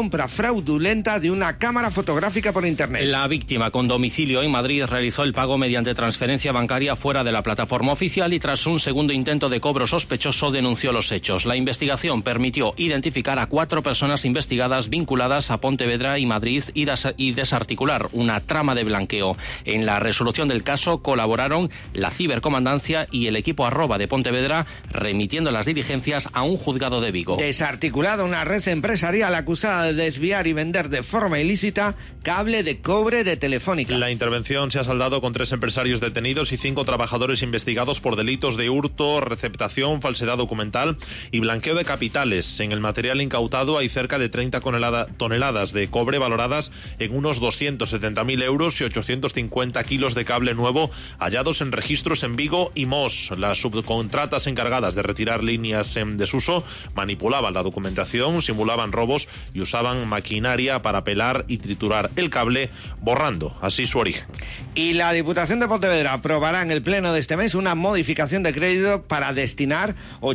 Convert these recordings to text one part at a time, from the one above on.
compra fraudulenta de una cámara fotográfica por internet. La víctima, con domicilio en Madrid, realizó el pago mediante transferencia bancaria fuera de la plataforma oficial y tras un segundo intento de cobro sospechoso denunció los hechos. La investigación permitió identificar a 4 personas investigadas vinculadas a Pontevedra y Madrid y desarticular una trama de blanqueo. En la resolución del caso colaboraron la cibercomandancia y el equipo @ de Pontevedra, remitiendo las diligencias a un juzgado de Vigo. Desarticulada una red empresarial acusada de desviar y vender de forma ilícita cable de cobre de Telefónica. La intervención se ha saldado con 3 empresarios detenidos y 5 trabajadores investigados por delitos de hurto, receptación, falsedad documental y blanqueo de capitales. En el material incautado hay cerca de 30 toneladas de cobre valoradas en unos 270.000 euros y 850 kilos de cable nuevo hallados en registros en Vigo y Mos. Las subcontratas encargadas de retirar líneas en desuso manipulaban la documentación, simulaban robos y usaban maquinaria para pelar y triturar el cable, borrando así su origen. Y la Diputación de Pontevedra aprobará en el pleno de este mes una modificación de crédito para destinar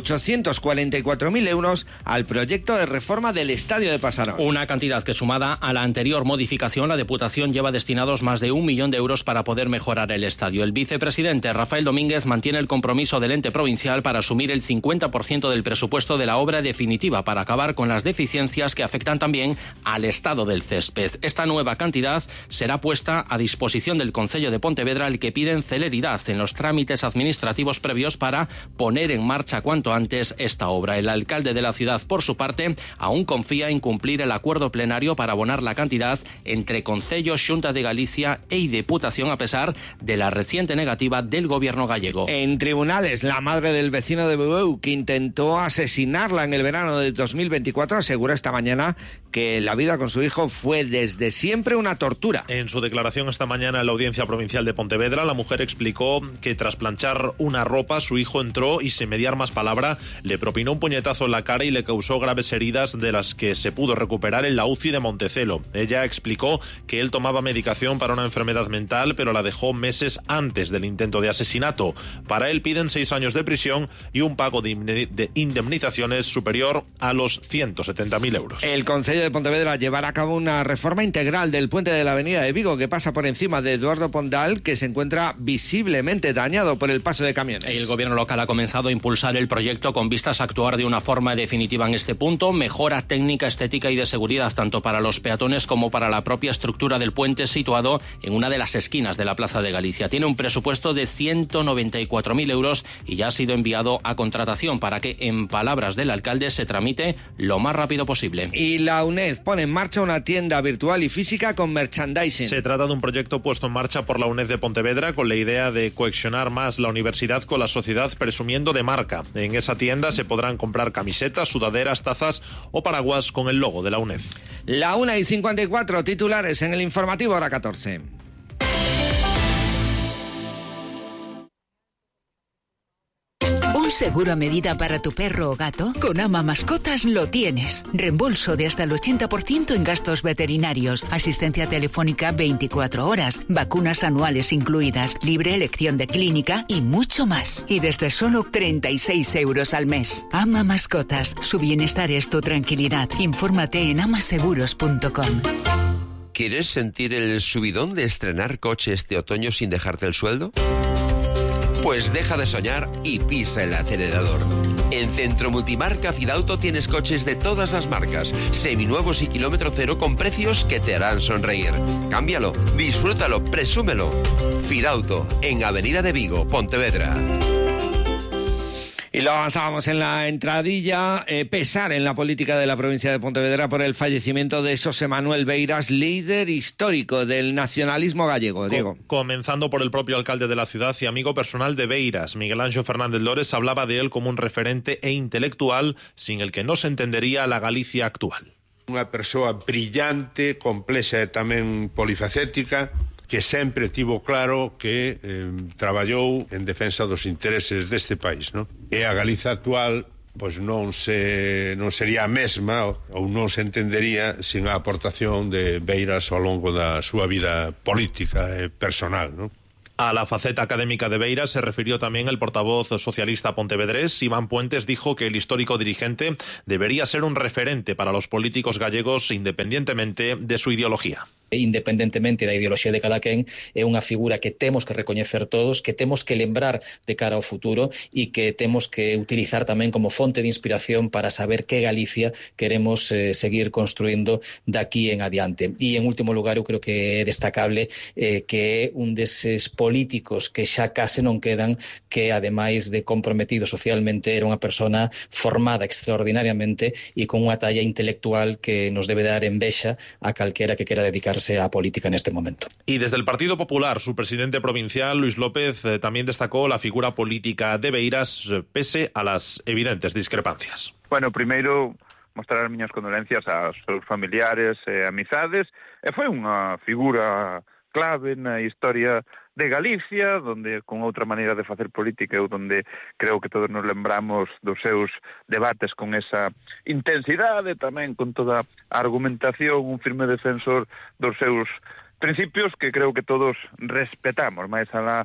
844.000 euros al proyecto de reforma del Estadio de Pasarón. Una cantidad que, sumada a la anterior modificación, la Diputación lleva destinados más de 1 millón de euros para poder mejorar el estadio. El vicepresidente Rafael Domínguez mantiene el compromiso del ente provincial para asumir el 50% del presupuesto de la obra definitiva para acabar con las deficiencias que afectan también al estado del césped. Esta nueva cantidad será puesta a disposición del Concello de Pontevedra, al que piden celeridad en los trámites administrativos previos para poner en marcha cuanto antes esta obra. El alcalde de la ciudad, por su parte, aún confía en cumplir el acuerdo plenario para abonar la cantidad entre Concello, Xunta de Galicia e Diputación, a pesar de la reciente negativa del gobierno gallego. En tribunales, la madre del vecino de Bueu, que intentó asesinarla en el verano de 2024, asegura esta mañana que la vida con su hijo fue desde siempre una tortura. En su declaración esta mañana en la Audiencia Provincial de Pontevedra, la mujer explicó que tras planchar una ropa, su hijo entró y, sin mediar más palabra, le propinó un puñetazo en la cara y le causó graves heridas de las que se pudo recuperar en la UCI de Montecelo. Ella explicó que él tomaba medicación para una enfermedad mental, pero la dejó meses antes del intento de asesinato. Para él piden 6 años de prisión y un pago de indemnizaciones superior a los 170.000 euros. El Concello de Pontevedra llevará a cabo una reforma integral del puente de la avenida de Vigo, que pasa por encima de Eduardo Pondal, que se encuentra visiblemente dañado por el paso de camiones. El gobierno local ha comenzado a impulsar el proyecto con vistas a actuar de una forma definitiva en este punto. Mejora técnica, estética y de seguridad tanto para los peatones como para la propia estructura del puente, situado en una de las esquinas de la Plaza de Galicia. Tiene un presupuesto de 194.000 euros y ya ha sido enviado a contratación para que, en palabras del alcalde, se tramite lo más rápido posible. Y la UNED pone en marcha una tienda virtual y física con merchandising. Se trata de un proyecto puesto en marcha por la UNED de Pontevedra con la idea de cohesionar más la universidad con la sociedad, presumiendo de marca. En esa tienda se podrán comprar camisetas, sudaderas, tazas o paraguas con el logo de la UNED. La 1:54, titulares en el informativo hora 14. ¿Un seguro a medida para tu perro o gato? Con Ama Mascotas lo tienes. Reembolso de hasta el 80% en gastos veterinarios, asistencia telefónica 24 horas, vacunas anuales incluidas, libre elección de clínica y mucho más. Y desde solo 36 euros al mes. Ama Mascotas. Su bienestar es tu tranquilidad. Infórmate en amaseguros.com. ¿Quieres sentir el subidón de estrenar coche este otoño sin dejarte el sueldo? Pues deja de soñar y pisa el acelerador. En Centro Multimarca Fidauto tienes coches de todas las marcas, seminuevos y kilómetro cero con precios que te harán sonreír. Cámbialo, disfrútalo, presúmelo. Fidauto, en Avenida de Vigo, Pontevedra. Y lo avanzábamos en la entradilla. Pesar en la política de la provincia de Pontevedra por el fallecimiento de Xosé Manuel Beiras, líder histórico del nacionalismo gallego. Diego. Comenzando por el propio alcalde de la ciudad y amigo personal de Beiras, Miguel Anxo Fernández Lores, hablaba de él como un referente e intelectual sin el que no se entendería la Galicia actual. Unha persoa brillante, complexa e tamén polifacética, que sempre tivo claro que traballou en defensa dos intereses deste país, non? E a Galiza actual pois non sería a mesma ou non se entendería sin a aportación de Beiras ao longo da súa vida política e personal, non? A la faceta académica de Beiras se refirió también el portavoz socialista pontevedrés. Iván Puentes dijo que el histórico dirigente debería ser un referente para los políticos gallegos independientemente de su ideología. Independentemente da ideoloxía de cada quen, é unha figura que temos que recoñecer todos, que temos que lembrar de cara ao futuro e que temos que utilizar tamén como fonte de inspiración para saber que Galicia queremos seguir construindo daqui en adiante. E en último lugar, eu creo que é destacable que é un deses políticos que xa case non quedan, que ademais de comprometido socialmente era unha persona formada extraordinariamente e con unha talla intelectual que nos debe dar envexa a calquera que quera dedicarse a política en este momento. Y desde el Partido Popular, su presidente provincial, Luis López, también destacó la figura política de Beiras, pese a las evidentes discrepancias. Bueno, primeiro, mostrar as miñas condolencias aos seus familiares e amizades, e foi unha figura clave na historia de Galicia, donde con outra maneira de facer política, ou donde creo que todos nos lembramos dos seus debates con esa intensidade, tamén con toda a argumentación, un firme defensor dos seus principios que creo que todos respetamos, máis alá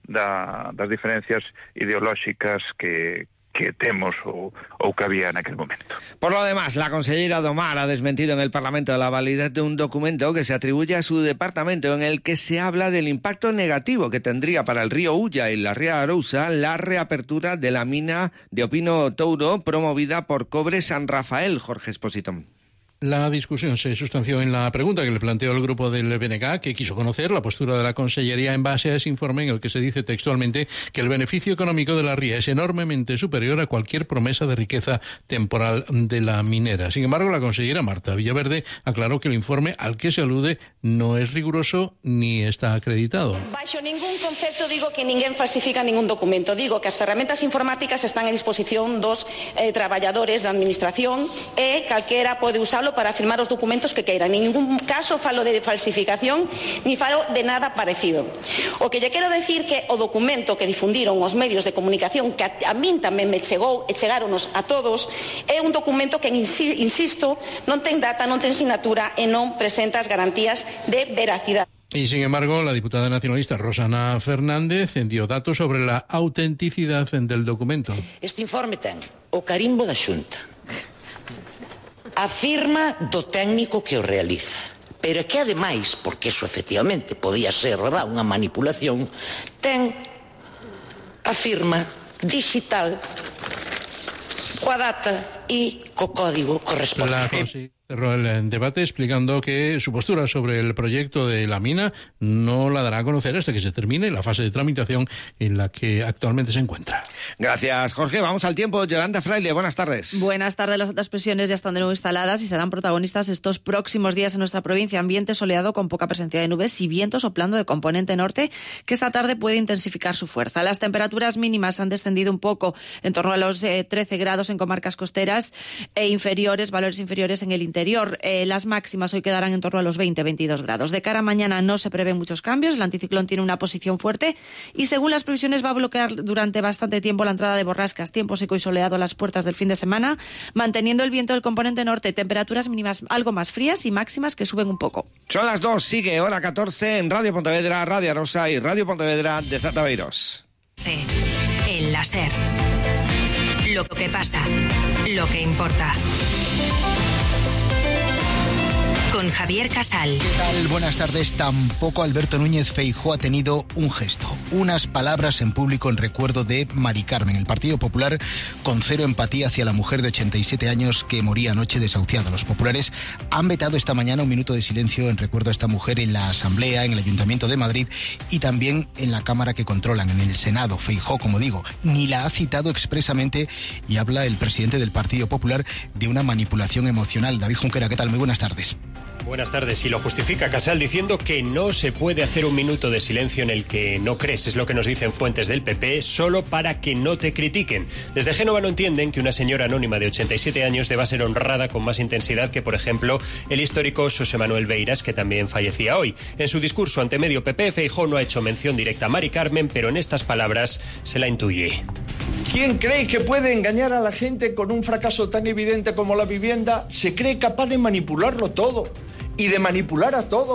das diferencias ideolóxicas que temos ou que había en aquel momento. Por lo demás, la consellera Domar ha desmentido en el Parlamento la validez de un documento que se atribuye a su departamento en el que se habla del impacto negativo que tendría para el río Ulla y la ría Arousa la reapertura de la mina de Opino Touro promovida por Cobre San Rafael. Jorge Esposito. La discusión se sustanció en la pregunta que le planteó el grupo del BNG, que quiso conocer la postura de la Consellería en base a ese informe en el que se dice textualmente que el beneficio económico de la ría es enormemente superior a cualquier promesa de riqueza temporal de la minera. Sin embargo, la consellera Marta Villaverde aclaró que el informe al que se alude no es riguroso ni está acreditado. Baixo ningún concepto digo que ninguén falsifica ningún documento. Digo que as ferramentas informáticas están a disposición dos traballadores da administración e calquera pode usarlo para firmar os documentos que queiran. En ningún caso falo de falsificación ni falo de nada parecido. O que lle quero decir que o documento que difundiron os medios de comunicación, que a min tamén me chegou e chegáronos a todos, é un documento que, insisto, non ten data, non ten sinatura e non presenta as garantías de veracidade. Y sin embargo, la diputada nacionalista Rosana Fernández dio datos sobre la autenticidad del documento. Este informe ten o carimbo da Xunta, a firma do técnico que o realiza, pero é que ademais, porque eso efectivamente podía ser, verdad, unha manipulación, ten a firma digital coa data e co código correspondente. Cerró el debate explicando que su postura sobre el proyecto de la mina no la dará a conocer hasta que se termine la fase de tramitación en la que actualmente se encuentra. Gracias, Jorge. Vamos al tiempo. Yolanda Fraile, buenas tardes. Buenas tardes. Las altas presiones ya están de nuevo instaladas y serán protagonistas estos próximos días en nuestra provincia. Ambiente soleado con poca presencia de nubes y viento soplando de componente norte que esta tarde puede intensificar su fuerza. Las temperaturas mínimas han descendido un poco en torno a los 13 grados en comarcas costeras e valores inferiores en el interior. Las máximas hoy quedarán en torno a los 20-22 grados. De cara a mañana no se prevén muchos cambios. El anticiclón tiene una posición fuerte y según las previsiones va a bloquear durante bastante tiempo la entrada de borrascas. Tiempo seco y soleado a las puertas del fin de semana, manteniendo el viento del componente norte. Temperaturas mínimas algo más frías y máximas que suben un poco. Son las 2, sigue hora 14 en Radio Pontevedra, Radio Arosa y Radio Pontevedra de Zataveiros. El láser. Lo que pasa, lo que importa. Con Javier Casal. ¿Qué tal? Buenas tardes. Tampoco Alberto Núñez Feijóo ha tenido un gesto, unas palabras en público en recuerdo de Mari Carmen. El Partido Popular con cero empatía hacia la mujer de 87 años que moría anoche desahuciada. Los populares han vetado esta mañana un minuto de silencio en recuerdo a esta mujer en la Asamblea, en el Ayuntamiento de Madrid y también en la Cámara que controlan, en el Senado. Feijóo, como digo, ni la ha citado expresamente y habla el presidente del Partido Popular de una manipulación emocional. David Junquera, ¿qué tal? Muy buenas tardes. Buenas tardes. Y lo justifica Casal diciendo que no se puede hacer un minuto de silencio en el que no crees. Es lo que nos dicen fuentes del PP, solo para que no te critiquen. Desde Génova no entienden que una señora anónima de 87 años deba ser honrada con más intensidad que, por ejemplo, el histórico Xosé Manuel Beiras, que también fallecía hoy. En su discurso ante medio PP, Feijóo no ha hecho mención directa a Mari Carmen, pero en estas palabras se la intuye. ¿Quién cree que puede engañar a la gente con un fracaso tan evidente como la vivienda? Se cree capaz de manipularlo todo y de manipular a todos.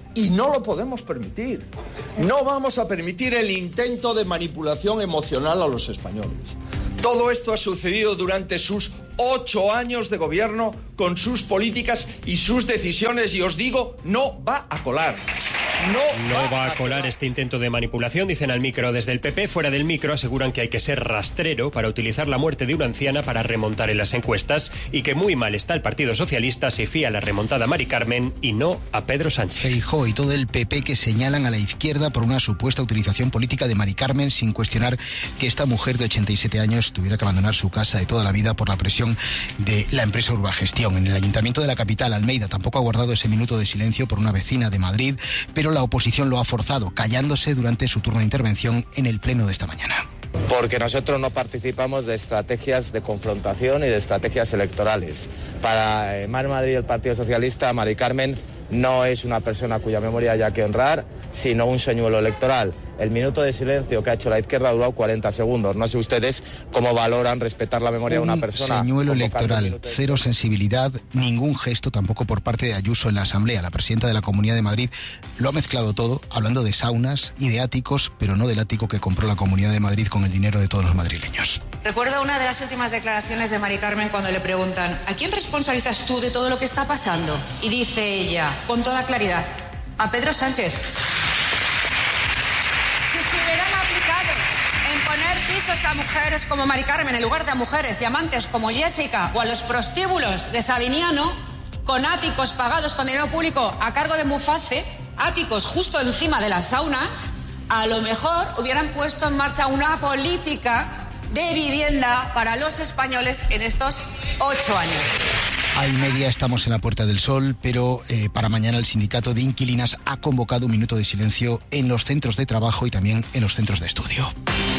Y no lo podemos permitir. No vamos a permitir el intento de manipulación emocional a los españoles. Todo esto ha sucedido durante sus 8 años de gobierno con sus políticas y sus decisiones y os digo, no va a colar. No va a colar este intento de manipulación, dicen al micro desde el PP. Fuera del micro aseguran que hay que ser rastrero para utilizar la muerte de una anciana para remontar en las encuestas y que muy mal está el Partido Socialista si fía la remontada a Mari Carmen y no a Pedro Sánchez. Feijóo y todo el PP que señalan a la izquierda por una supuesta utilización política de Mari Carmen sin cuestionar que esta mujer de 87 años tuviera que abandonar su casa de toda la vida por la presión de la empresa Urbagestión. En el Ayuntamiento de la capital, Almeida, tampoco ha guardado ese minuto de silencio por una vecina de Madrid, pero la oposición lo ha forzado, callándose durante su turno de intervención en el pleno de esta mañana. Porque nosotros no participamos de estrategias de confrontación y de estrategias electorales. Para Mar Madrid y el Partido Socialista, Mari Carmen no es una persona cuya memoria haya que honrar, sino un señuelo electoral. El minuto de silencio que ha hecho la izquierda ha durado 40 segundos. No sé ustedes cómo valoran respetar la memoria de una persona. Un señuelo electoral, cero sensibilidad, ningún gesto tampoco por parte de Ayuso en la Asamblea. La presidenta de la Comunidad de Madrid lo ha mezclado todo, hablando de saunas y de áticos, pero no del ático que compró la Comunidad de Madrid con el dinero de todos los madrileños. Recuerdo una de las últimas declaraciones de Mari Carmen cuando le preguntan ¿a quién responsabilizas tú de todo lo que está pasando? Y dice ella, con toda claridad, a Pedro Sánchez. Si se hubieran aplicado en poner pisos a mujeres como Mari Carmen en lugar de a mujeres y amantes como Jessica o a los prostíbulos de Sabiniano, con áticos pagados con dinero público a cargo de Muface, áticos justo encima de las saunas, a lo mejor hubieran puesto en marcha una política de vivienda para los españoles en estos 8 años. A y media estamos en la Puerta del Sol, pero para mañana el sindicato de inquilinas ha convocado un minuto de silencio en los centros de trabajo y también en los centros de estudio.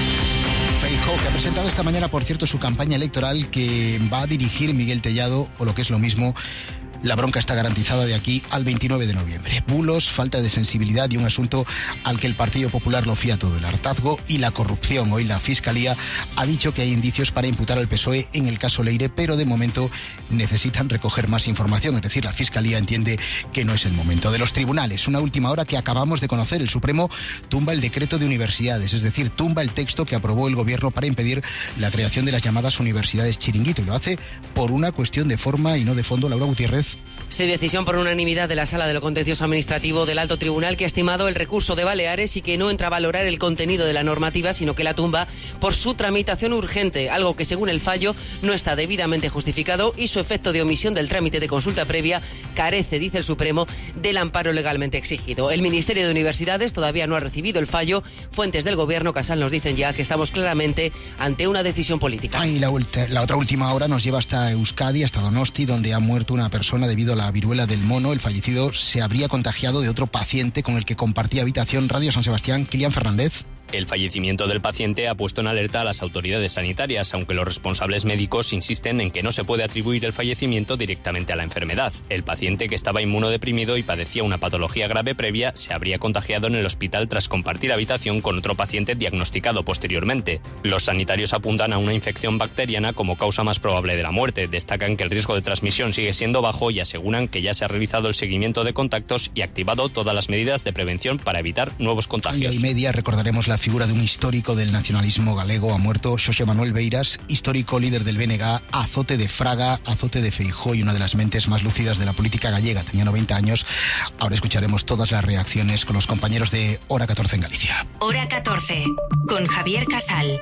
Feijóo, que ha presentado esta mañana, por cierto, su campaña electoral que va a dirigir Miguel Tellado, o lo que es lo mismo, la bronca está garantizada de aquí al 29 de noviembre. Bulos, falta de sensibilidad y un asunto al que el Partido Popular lo fía todo, el hartazgo y la corrupción. Hoy la Fiscalía ha dicho que hay indicios para imputar al PSOE en el caso Leire, pero de momento necesitan recoger más información. Es decir, la Fiscalía entiende que no es el momento. De los tribunales, una última hora que acabamos de conocer. El Supremo tumba el decreto de universidades, es decir, tumba el texto que aprobó el Gobierno para impedir la creación de las llamadas universidades chiringuito, y lo hace por una cuestión de forma y no de fondo. Laura Gutiérrez. Sí, decisión por unanimidad de la Sala de lo Contencioso Administrativo del Alto Tribunal, que ha estimado el recurso de Baleares y que no entra a valorar el contenido de la normativa, sino que la tumba por su tramitación urgente, algo que según el fallo no está debidamente justificado y su efecto de omisión del trámite de consulta previa carece, dice el Supremo, del amparo legalmente exigido. El Ministerio de Universidades todavía no ha recibido el fallo. Fuentes del Gobierno, Casal, nos dicen ya que estamos claramente ante una decisión política. Y la otra última hora nos lleva hasta Euskadi, hasta Donosti, donde ha muerto una persona debido a la viruela del mono. El fallecido se habría contagiado de otro paciente con el que compartía habitación. Radio San Sebastián, Kilian Fernández. El fallecimiento del paciente ha puesto en alerta a las autoridades sanitarias, aunque los responsables médicos insisten en que no se puede atribuir el fallecimiento directamente a la enfermedad. El paciente, que estaba inmunodeprimido y padecía una patología grave previa, se habría contagiado en el hospital tras compartir habitación con otro paciente diagnosticado posteriormente. Los sanitarios apuntan a una infección bacteriana como causa más probable de la muerte. Destacan que el riesgo de transmisión sigue siendo bajo y aseguran que ya se ha realizado el seguimiento de contactos y activado todas las medidas de prevención para evitar nuevos contagios. Y a media recordaremos la figura de un histórico del nacionalismo galego. Ha muerto Xosé Manuel Beiras, histórico líder del BNG, azote de Fraga, azote de Feijóo y una de las mentes más lúcidas de la política gallega. Tenía 90 años. Ahora escucharemos todas las reacciones con los compañeros de Hora 14 en Galicia. Hora 14, con Javier Casal.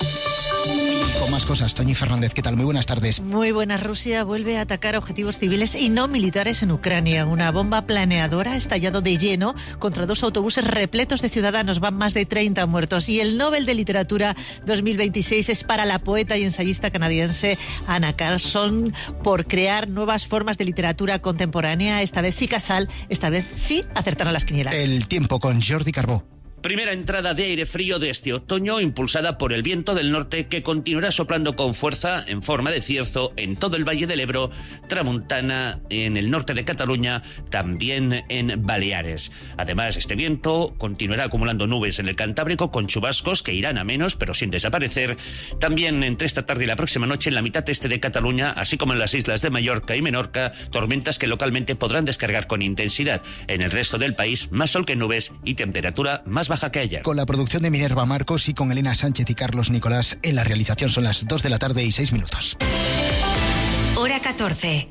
Y con más cosas, Toñi Fernández, ¿qué tal? Muy buenas tardes. Muy buenas. Rusia vuelve a atacar objetivos civiles y no militares en Ucrania. Una bomba planeadora ha estallado de lleno contra 2 autobuses repletos de ciudadanos. Van más de 30 muertos. Y el Nobel de Literatura 2026 es para la poeta y ensayista canadiense Anna Carlson por crear nuevas formas de literatura contemporánea. Esta vez sí, Casal, esta vez sí acertaron las quinielas. El tiempo con Jordi Carbó. Primera entrada de aire frío de este otoño, impulsada por el viento del norte, que continuará soplando con fuerza en forma de cierzo en todo el Valle del Ebro, Tramuntana, en el norte de Cataluña, también en Baleares. Además, este viento continuará acumulando nubes en el Cantábrico con chubascos que irán a menos, pero sin desaparecer. También entre esta tarde y la próxima noche en la mitad este de Cataluña, así como en las islas de Mallorca y Menorca, tormentas que localmente podrán descargar con intensidad. En el resto del país, más sol que nubes y temperatura más baja que ayer. Con la producción de Minerva Marcos y con Elena Sánchez y Carlos Nicolás en la realización. Son las 2 de la tarde y 6 minutos. Hora 14.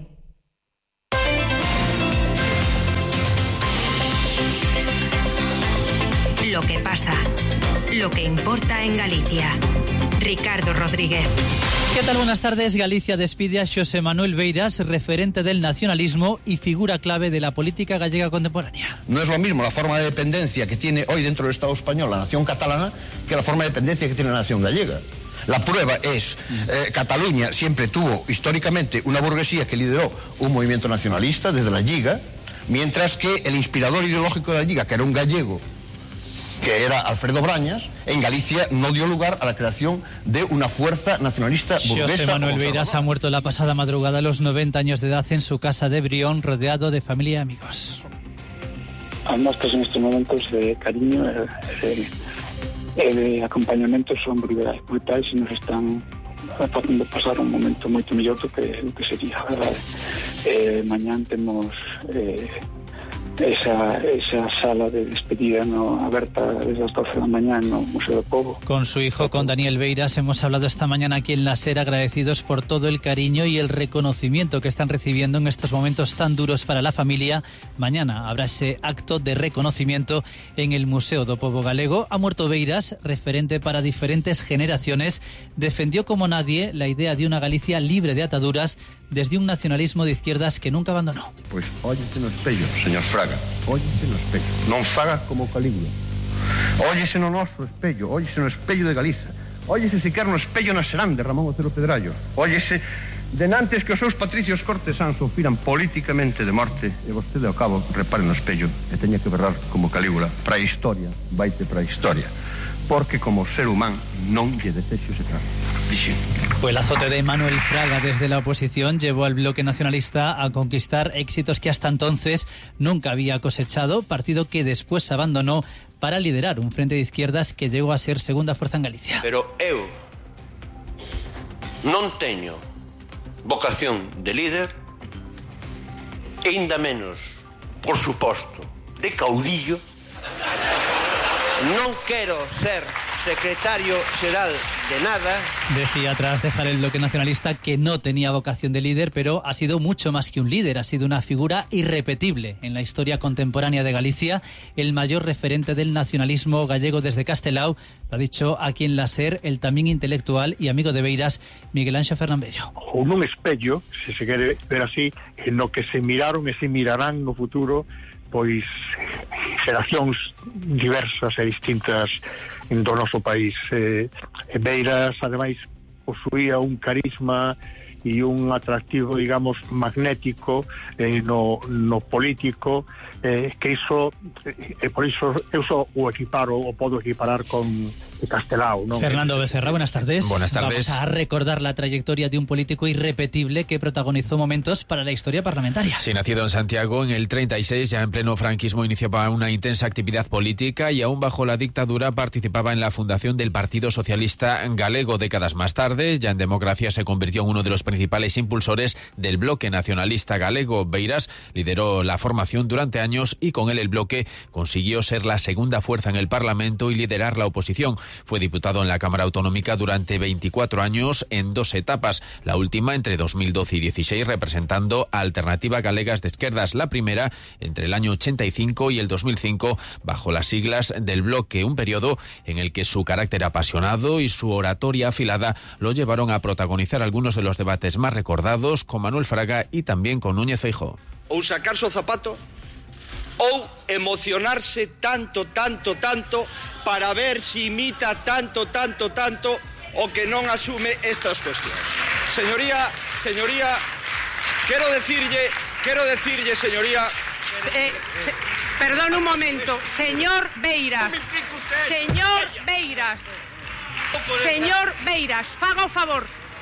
Lo que pasa, lo que importa en Galicia. Ricardo Rodríguez. ¿Qué tal? Buenas tardes. Galicia despide a Xosé Manuel Beiras, referente del nacionalismo y figura clave de la política gallega contemporánea. No es lo mismo la forma de dependencia que tiene hoy dentro del Estado español la nación catalana que la forma de dependencia que tiene la nación gallega. La prueba es, Cataluña siempre tuvo históricamente una burguesía que lideró un movimiento nacionalista desde la Lliga, mientras que el inspirador ideológico de la Lliga, que era un gallego, que era Alfredo Brañas, en Galicia no dio lugar a la creación de una fuerza nacionalista burguesa. Xosé Manuel Beiras ha muerto la pasada madrugada a los 90 años de edad en su casa de Brión, rodeado de familia y amigos. Muestras en estos momentos de cariño de acompañamiento son brutais e nos están facendo pasar un momento moito mellor do que sería, verdade? Mañán temos esa sala de despedida abierta desde las 12 de la mañana en el Museo del Pobo. Con su hijo, con Daniel Beiras, hemos hablado esta mañana aquí en La SER, agradecidos por todo el cariño y el reconocimiento que están recibiendo en estos momentos tan duros para la familia. Mañana habrá ese acto de reconocimiento en el Museo do Pobo Galego. Ha muerto Beiras, referente para diferentes generaciones. Defendió como nadie la idea de una Galicia libre de ataduras desde un nacionalismo de izquierdas que nunca abandonó. Pues óyese no espello, señor Fraga, óyese no espello, non faga como Calígula. Óyese no noso espello, óyese no espello de Galiza, óyese se quer no espello na Serán de Ramón Otero Pedrallo, óyese denantes que os seus patricios cortesáns sofriran políticamente de morte e vostede ao cabo repare no espello e teña que berrar como Calígula, para a historia, vaite para a historia, porque como ser humano non lle desexo se trata. Fue el azote de Manuel Fraga desde la oposición llevó al bloque nacionalista a conquistar éxitos que hasta entonces nunca había cosechado, partido que después abandonó para liderar un frente de izquierdas que llegó a ser segunda fuerza en Galicia. Pero eu non teño vocación de líder, e ainda menos, por suposto, de caudillo. Non quero ser secretario xeral de nada. Decía tras dejar el bloque nacionalista que no tenía vocación de líder, pero ha sido mucho más que un líder, ha sido una figura irrepetible en la historia contemporánea de Galicia, el mayor referente del nacionalismo gallego desde Castelao. Lo ha dicho aquí en La SER el también intelectual y amigo de Beiras, Miguel Anxo Fernambello. Un espello, se quere ver así, en lo que se miraron e se mirarán no futuro pois xeracións diversas e distintas do noso país. Beiras, ademais, posuía un carisma e un atractivo, digamos, magnético no político, que iso, por iso eu só o equiparo, o podo equiparar con Castelao, ¿no? Fernando Becerra, buenas tardes. Buenas tardes. Vamos a recordar la trayectoria de un político irrepetible que protagonizó momentos para la historia parlamentaria. Sí, nacido en Santiago en el 36, ya en pleno franquismo iniciaba una intensa actividad política y aún bajo la dictadura participaba en la fundación del Partido Socialista Galego. Décadas más tarde, ya en democracia, se convirtió en uno de los principales impulsores del bloque nacionalista galego. Beiras lideró la formación durante años y con él el bloque consiguió ser la segunda fuerza en el Parlamento y liderar la oposición. Fue diputado en la Cámara Autonómica durante 24 años en dos etapas, la última entre 2012 y 16 representando a Alternativa Galegas de Esquerdas, la primera entre el año 85 y el 2005 bajo las siglas del bloque, un periodo en el que su carácter apasionado y su oratoria afilada lo llevaron a protagonizar algunos de los debates más recordados con Manuel Fraga y también con Núñez Feijóo. Ou sacarse o zapato ou emocionarse tanto para ver si imita tanto o que non asume estas cuestións. Señoría, quero decirlle, señoría, Perdón un momento. Señor Beiras. Señor Beiras, faga o favor.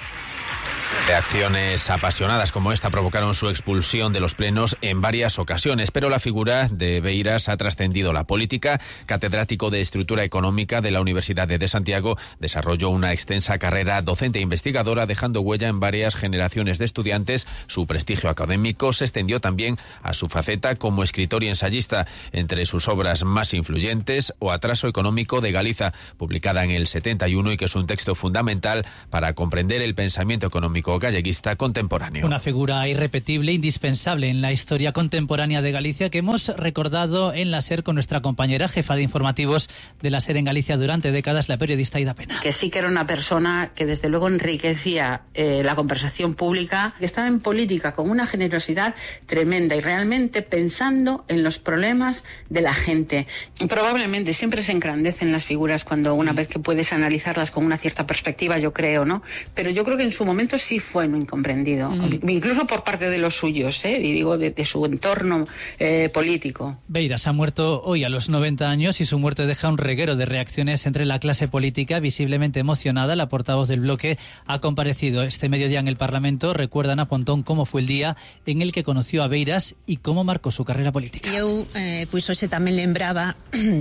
Reacciones apasionadas como esta provocaron su expulsión de los plenos en varias ocasiones, pero la figura de Beiras ha trascendido la política. Catedrático de Estructura Económica de la Universidad de Santiago, desarrolló una extensa carrera docente e investigadora, dejando huella en varias generaciones de estudiantes. Su prestigio académico se extendió también a su faceta como escritor y ensayista. Entre sus obras más influyentes, O atraso económico de Galiza, publicada en el 71 y que es un texto fundamental para comprender el pensamiento económico galleguista contemporáneo. Una figura irrepetible, indispensable en la historia contemporánea de Galicia, que hemos recordado en la SER con nuestra compañera jefa de informativos de la SER en Galicia durante décadas, la periodista Ida Pena. Que sí que era una persona que desde luego enriquecía la conversación pública, que estaba en política con una generosidad tremenda y realmente pensando en los problemas de la gente. Y probablemente siempre se engrandecen las figuras cuando una vez que puedes analizarlas con una cierta perspectiva, yo creo, ¿no? Pero yo creo que en su momento sí fue muy incomprendido, incluso por parte de los suyos, y digo de su entorno político. Beiras ha muerto hoy a los 90 años y su muerte deja un reguero de reacciones entre la clase política. Visiblemente emocionada, la portavoz del bloque ha comparecido este mediodía en el Parlamento. Recuerdan a Pontón cómo fue el día en el que conoció a Beiras y cómo marcó su carrera política. Eu, pois hoxe tamén lembraba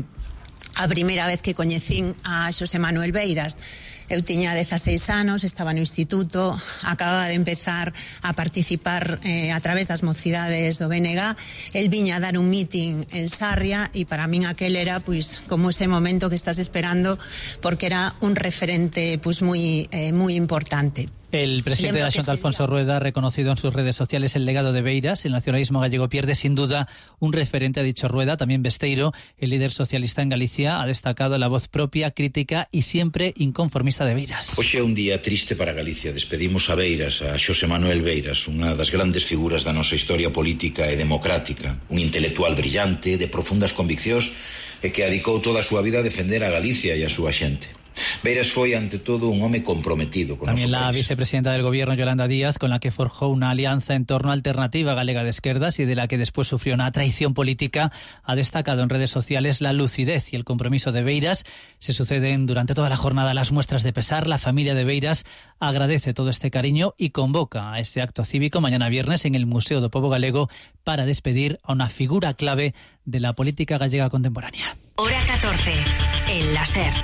a primeira vez que coñecín a Xosé Manuel Beiras. Eu tiña 16 anos, estaba no instituto, acababa de empezar a participar a través das mocidades do BNG. El viña a dar un meeting en Sarria e para min aquel era pois como ese momento que estás esperando, porque era un referente pois moi importante. El presidente de la Xunta, Alfonso Rueda, ha reconocido en sus redes sociales el legado de Beiras. El nacionalismo gallego pierde sin duda un referente, ha dicho Rueda. También Besteiro, el líder socialista en Galicia, ha destacado la voz propia, crítica y siempre inconformista de Beiras. Hoxe é un día triste para Galicia. Despedimos a Beiras, a Xosé Manuel Beiras, unha das grandes figuras da nosa historia política e democrática. Un intelectual brillante, de profundas conviccións e que adicou toda a súa vida a defender a Galicia e a súa xente. Beiras foi, ante todo, un home comprometido con También la país. vicepresidenta del Gobierno, Yolanda Díaz, con la que forjó una alianza en torno a Alternativa Galega de Esquerdas y de la que después sufrió una traición política, ha destacado en redes sociales la lucidez y el compromiso de Beiras. Se suceden durante toda la jornada las muestras de pesar. La familia de Beiras agradece todo este cariño y convoca a este acto cívico mañana viernes en el Museo do Pobo Galego para despedir a una figura clave de la política gallega contemporánea. Hora 14, en la SER.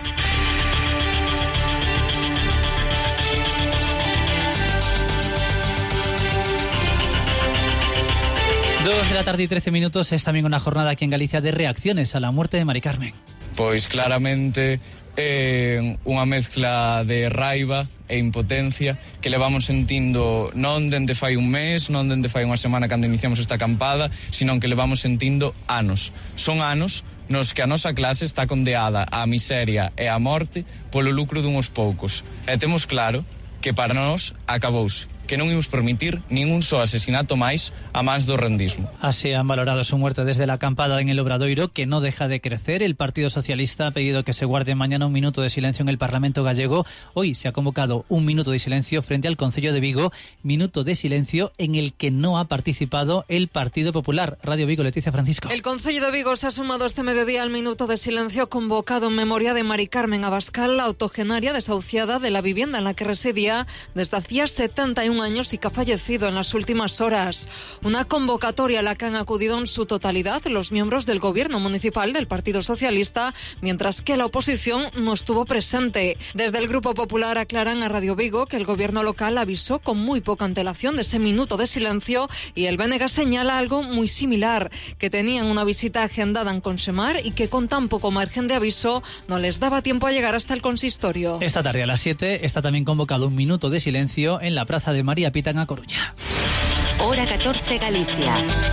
2 de la tarde y 13 minutos. Es también una jornada aquí en Galicia de reacciones a la muerte de Mari Carmen. Pois claramente unha mezcla de raiva e impotencia que levamos sentindo non dende fai un mes, non dende fai unha semana cando iniciamos esta acampada, sino que levamos sentindo anos. Son anos nos que a nosa clase está condeada á miseria e á morte polo lucro dunhos poucos. E temos claro que para nós acabouse, que non imos permitir ningún só asesinato máis a mans do rendismo. Así han valorado su muerte desde la acampada en el Obradoiro, que no deja de crecer. El Partido Socialista ha pedido que se guarde mañana un minuto de silencio en el Parlamento gallego. Hoy se ha convocado un minuto de silencio frente al Concello de Vigo, minuto de silencio en el que no ha participado el Partido Popular. Radio Vigo, Leticia Francisco. El Concello de Vigo se ha sumado este mediodía al minuto de silencio convocado en memoria de Mari Carmen Abascal, la octogenaria desahuciada de la vivienda en la que residía desde hacía 71 años y que ha fallecido en las últimas horas. Una convocatoria a la que han acudido en su totalidad los miembros del gobierno municipal del Partido Socialista, mientras que la oposición no estuvo presente. Desde el Grupo Popular aclaran a Radio Vigo que el gobierno local avisó con muy poca antelación de ese minuto de silencio y el BNG señala algo muy similar, que tenían una visita agendada en Consemar y que con tan poco margen de aviso no les daba tiempo a llegar hasta el consistorio. Esta tarde a las 7 está también convocado un minuto de silencio en la Plaza de María Pita en A Coruña. Hora 14 Galicia.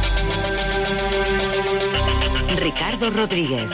Ricardo Rodríguez.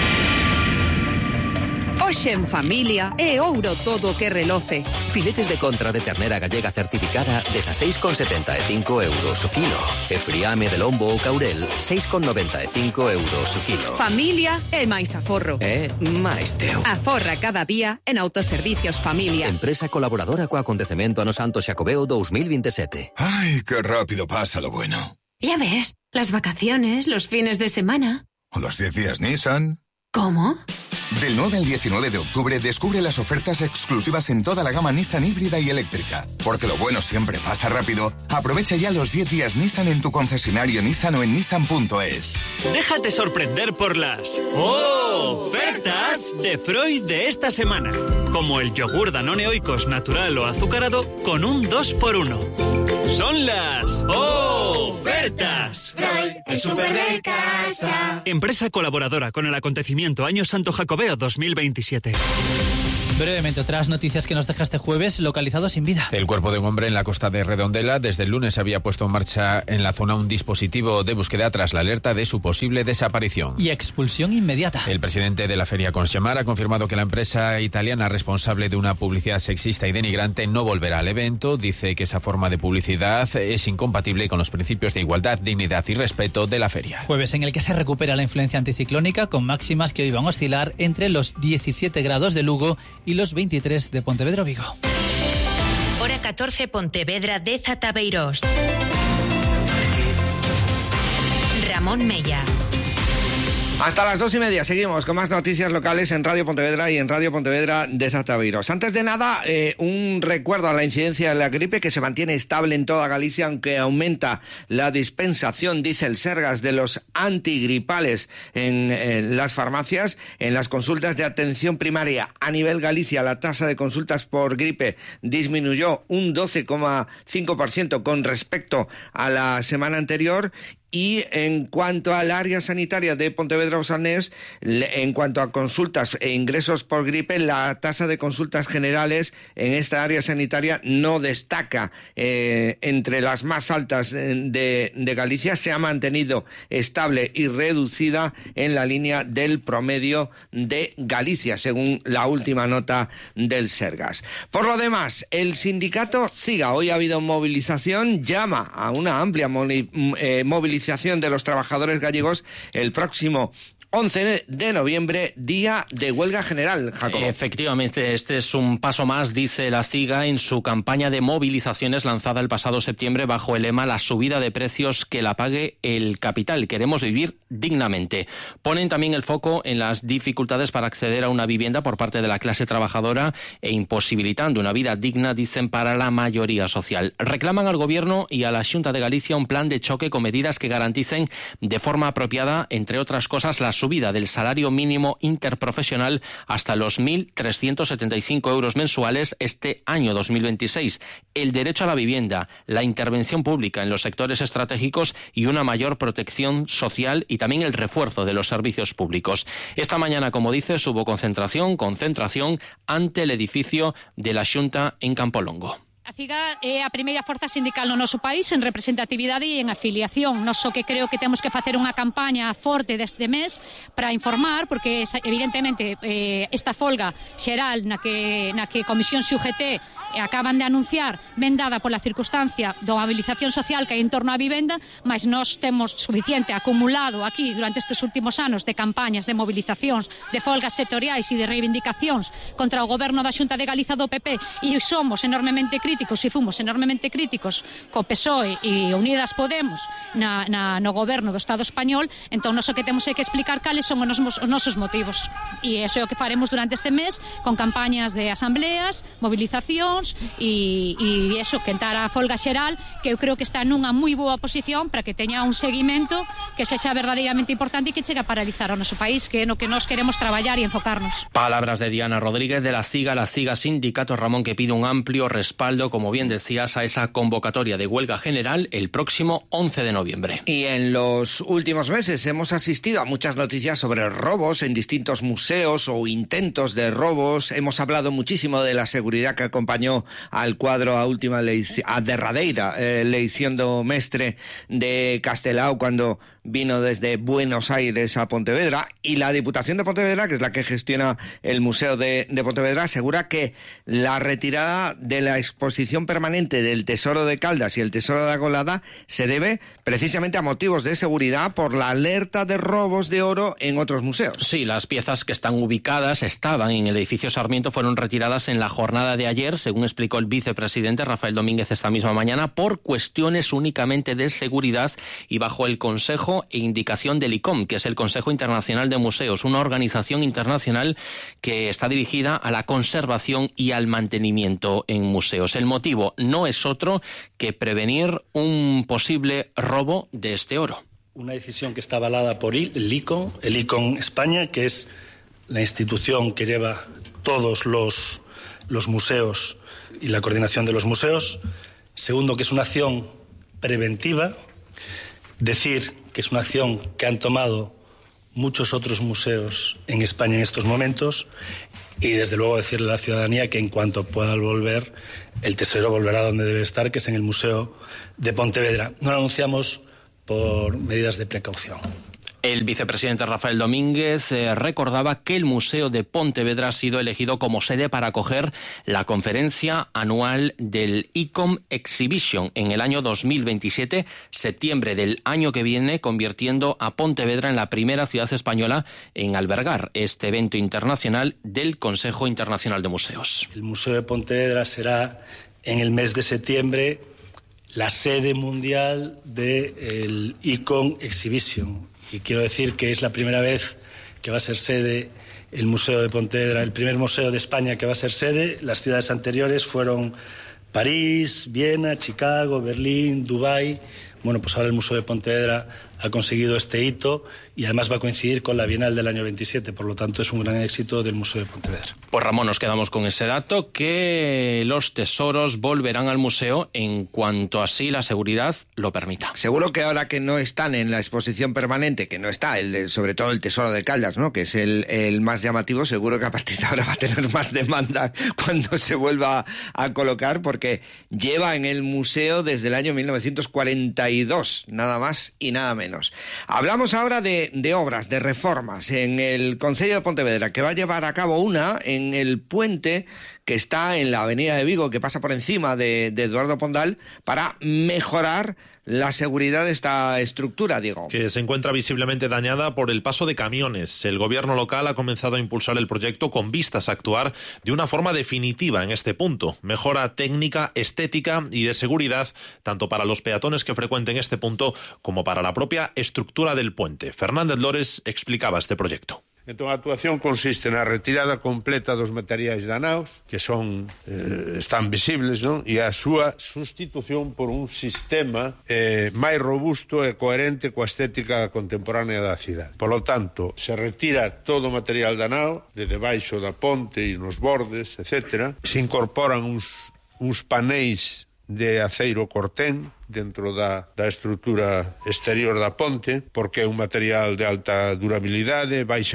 Hoxe en familia é ouro todo que reloce. Filetes de contra de ternera gallega certificada 16,75 euros o kilo. E friame de lombo ou caurel 6,95 euros o kilo. Familia é máis aforro. É máis teu. Aforra cada día en Autoservicios Familia. Empresa colaboradora co acontecemento ano Santo Xacobeo 2027. Ay, qué rápido pasa lo bueno. Ya ves, las vacaciones, los fines de semana. O los 10 días Nissan. ¿Cómo? Del 9 al 19 de octubre descubre las ofertas exclusivas en toda la gama Nissan híbrida y eléctrica. Porque lo bueno siempre pasa rápido. Aprovecha ya los 10 días Nissan en tu concesionario Nissan o en nissan.es. Déjate sorprender por las ofertas de Freud de esta semana. Como el yogur Danone Oikos natural o azucarado con un 2x1. Son las ofertas. Freud, el súper de casa. Empresa colaboradora con el acontecimiento Año Santo Jacobeo 2027. Brevemente, otras noticias que nos deja este jueves, localizado sin vida. El cuerpo de un hombre en la costa de Redondela desde el lunes había puesto en marcha en la zona un dispositivo de búsqueda tras la alerta de su posible desaparición. Y expulsión inmediata. El presidente de la feria Consiamar ha confirmado que la empresa italiana responsable de una publicidad sexista y denigrante no volverá al evento. Dice que esa forma de publicidad es incompatible con los principios de igualdad, dignidad y respeto de la feria. Jueves en el que se recupera la influencia anticiclónica con máximas que hoy van a oscilar entre los 17 grados de Lugo y los 23 de Pontevedra Vigo. Hora 14 Pontevedra de Zatabeirós. Ramón Mella. Hasta las 2:30 seguimos con más noticias locales en Radio Pontevedra y en Radio Pontevedra de Zatabeirós. Antes de nada, un recuerdo a la incidencia de la gripe que se mantiene estable en toda Galicia, aunque aumenta la dispensación, dice el Sergas, de los antigripales en las farmacias. En las consultas de atención primaria a nivel Galicia, la tasa de consultas por gripe disminuyó un 12,5% con respecto a la semana anterior. Y en cuanto al área sanitaria de Pontevedra-Osanés, en cuanto a consultas e ingresos por gripe, la tasa de consultas generales en esta área sanitaria no destaca entre las más altas de Galicia. Se ha mantenido estable y reducida en la línea del promedio de Galicia, según la última nota del Sergas. Por lo demás, el sindicato SIGA, hoy ha habido movilización, llama a una amplia movilización de los trabajadores gallegos el próximo 11 de noviembre, día de huelga general, Jacobo. Efectivamente, este es un paso más, dice la CIGA, en su campaña de movilizaciones lanzada el pasado septiembre bajo el lema "La subida de precios que la pague el capital. Queremos vivir dignamente". Ponen también el foco en las dificultades para acceder a una vivienda por parte de la clase trabajadora e imposibilitando una vida digna, dicen, para la mayoría social. Reclaman al Gobierno y a la Xunta de Galicia un plan de choque con medidas que garanticen de forma apropiada, entre otras cosas, la subida del salario mínimo interprofesional hasta los 1.375 euros mensuales este año 2026, el derecho a la vivienda, la intervención pública en los sectores estratégicos y una mayor protección social y también el refuerzo de los servicios públicos. Esta mañana, como dice, hubo concentración ante el edificio de la Xunta en Campolongo. A CIGA é a primeira forza sindical no noso país en representatividade e en afiliación. Nos o que creo que temos que facer unha campaña forte deste mes para informar, porque evidentemente esta folga xeral na que Comisión UGT acaban de anunciar, ben dada pola circunstancia da mobilización social que hai en torno á vivenda, mas nós temos suficiente acumulado aquí durante estes últimos anos de campañas, de movilizacións, de folgas sectoriais e de reivindicacións contra o goberno da Xunta de Galiza do PP, e somos enormemente críticos e fomos enormemente críticos co PSOE e Unidas Podemos no goberno do Estado español. Entón nós o que temos é que explicar cales son os nosos motivos, e iso é o que faremos durante este mes con campañas de asambleas, movilizacións e eso, quentar a folga xeral, que eu creo que está nunha moi boa posición para que teña un seguimento que sexa verdadeiramente importante e que chegue a paralizar o noso país, que é no que nós queremos traballar e enfocarnos. Palabras de Diana Rodríguez de la CIGA Sindicato, Ramón, que pide un amplio respaldo, como bien decías, a esa convocatoria de huelga general el próximo 11 de noviembre. Y en los últimos meses hemos asistido a muchas noticias sobre robos en distintos museos o intentos de robos. Hemos hablado muchísimo de la seguridad que acompañó al cuadro a derradeira leición do mestre de Castelao cuando vino desde Buenos Aires a Pontevedra, y la Diputación de Pontevedra, que es la que gestiona el Museo de Pontevedra, asegura que la retirada de la exposición permanente del Tesoro de Caldas y el Tesoro de Agolada se debe precisamente a motivos de seguridad por la alerta de robos de oro en otros museos. Sí, las piezas que estaban en el edificio Sarmiento fueron retiradas en la jornada de ayer, según explicó el vicepresidente Rafael Domínguez esta misma mañana, por cuestiones únicamente de seguridad y bajo el consejo consejo e indicación del ICOM, que es el Consejo Internacional de Museos, una organización internacional que está dirigida a la conservación y al mantenimiento en museos. El motivo no es otro que prevenir un posible robo de este oro. Una decisión que está avalada por el ICOM España, que es la institución que lleva todos los museos y la coordinación de los museos. Segundo, que es una acción preventiva. Decir que es una acción que han tomado muchos otros museos en España en estos momentos. Y desde luego decirle a la ciudadanía que en cuanto pueda volver, el tesoro volverá donde debe estar, que es en el Museo de Pontevedra. No lo anunciamos por medidas de precaución. El vicepresidente Rafael Domínguez recordaba que el Museo de Pontevedra ha sido elegido como sede para acoger la conferencia anual del ICOM Exhibition en el año 2027, septiembre del año que viene, convirtiendo a Pontevedra en la primera ciudad española en albergar este evento internacional del Consejo Internacional de Museos. El Museo de Pontevedra será en el mes de septiembre la sede mundial del ICOM Exhibition. Y quiero decir que es la primera vez que va a ser sede el Museo de Pontevedra, el primer museo de España que va a ser sede. Las ciudades anteriores fueron París, Viena, Chicago, Berlín, Dubái. Bueno, pues ahora el Museo de Pontevedra ha conseguido este hito y además va a coincidir con la Bienal del año 27, por lo tanto es un gran éxito del Museo de Pontevedra. Pues Ramón, nos quedamos con ese dato, que los tesoros volverán al museo en cuanto así la seguridad lo permita. Seguro que ahora que no están en la exposición permanente, que no está, sobre todo el Tesoro de Caldas, ¿no?, que es el más llamativo, seguro que a partir de ahora va a tener más demanda cuando se vuelva a colocar, porque lleva en el museo desde el año 1942, nada más y nada menos. Hablamos ahora de obras, de reformas en el Concello de Pontevedra, que va a llevar a cabo una en el puente que está en la avenida de Vigo, que pasa por encima de Eduardo Pondal, para mejorar la seguridad de esta estructura, Diego. Que se encuentra visiblemente dañada por el paso de camiones. El gobierno local ha comenzado a impulsar el proyecto con vistas a actuar de una forma definitiva en este punto. Mejora técnica, estética y de seguridad, tanto para los peatones que frecuenten este punto como para la propia estructura del puente. Fernández Lores explicaba este proyecto. Entón, a actuación consiste na retirada completa dos materiais danaos, que están visibles, non? E a súa sustitución por un sistema máis robusto e coherente coa estética contemporánea da cidade. Por lo tanto, se retira todo o material danao, de debaixo da ponte e nos bordes, etc. Se incorporan uns paneis de aceiro cortén dentro da estrutura exterior da ponte, porque é un material de alta durabilidade, baixa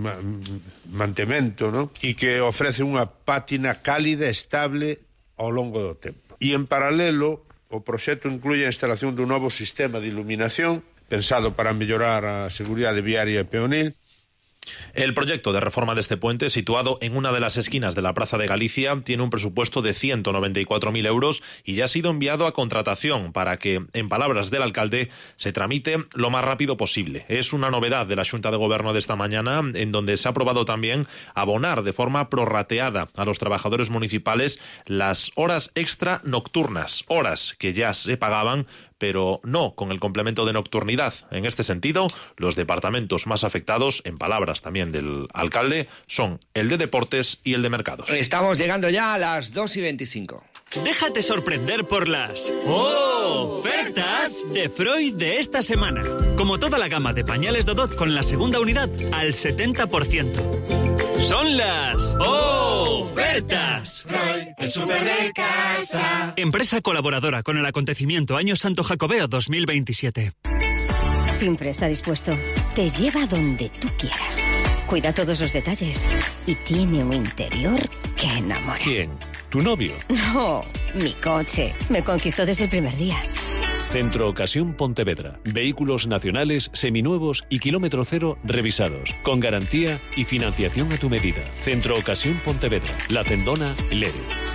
mantemento, non? E que ofrece unha pátina cálida e estable ao longo do tempo. E en paralelo, o proxecto incluye a instalación dun novo sistema de iluminación pensado para mellorar a seguridade viaria e peonil. El proyecto de reforma de este puente, situado en una de las esquinas de la Plaza de Galicia, tiene un presupuesto de 194.000 euros y ya ha sido enviado a contratación para que, en palabras del alcalde, se tramite lo más rápido posible. Es una novedad de la Xunta de Gobierno de esta mañana, en donde se ha aprobado también abonar de forma prorrateada a los trabajadores municipales las horas extra nocturnas, horas que ya se pagaban, pero no con el complemento de nocturnidad. En este sentido, los departamentos más afectados, en palabras también del alcalde, son el de Deportes y el de Mercados. Estamos llegando ya a las 2:25. Déjate sorprender por las ofertas de Freud de esta semana. Como toda la gama de pañales Dodot con la segunda unidad al 70%. Son las ofertas. Freud, el súper de casa. Empresa colaboradora con el acontecimiento Año Santo Jacobeo 2027. Siempre está dispuesto. Te lleva donde tú quieras. Cuida todos los detalles. Y tiene un interior que enamora. ¿Quién? ¿Tu novio? No, mi coche. Me conquistó desde el primer día. Centro Ocasión Pontevedra. Vehículos nacionales, seminuevos y kilómetro cero revisados. Con garantía y financiación a tu medida. Centro Ocasión Pontevedra. La Cendona, Lere.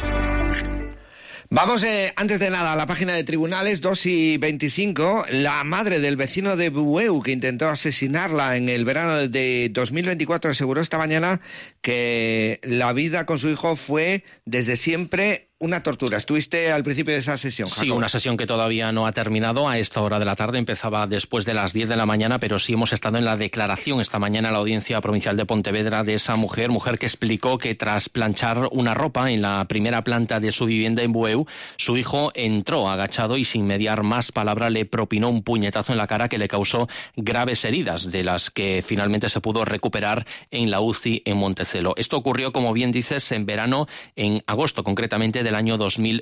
Vamos, antes de nada, a la página de tribunales, 2:25. La madre del vecino de Bueu, que intentó asesinarla en el verano de 2024, aseguró esta mañana que la vida con su hijo fue, desde siempre, una tortura. Estuviste al principio de esa sesión, Jacobo. Sí, una sesión que todavía no ha terminado a esta hora de la tarde, empezaba después de las 10 de la mañana, pero sí hemos estado en la declaración esta mañana en la Audiencia Provincial de Pontevedra de esa mujer que explicó que tras planchar una ropa en la primera planta de su vivienda en Bueu, su hijo entró agachado y sin mediar más palabra le propinó un puñetazo en la cara que le causó graves heridas, de las que finalmente se pudo recuperar en la UCI en Montecelo. Esto ocurrió, como bien dices, en verano, en agosto concretamente del año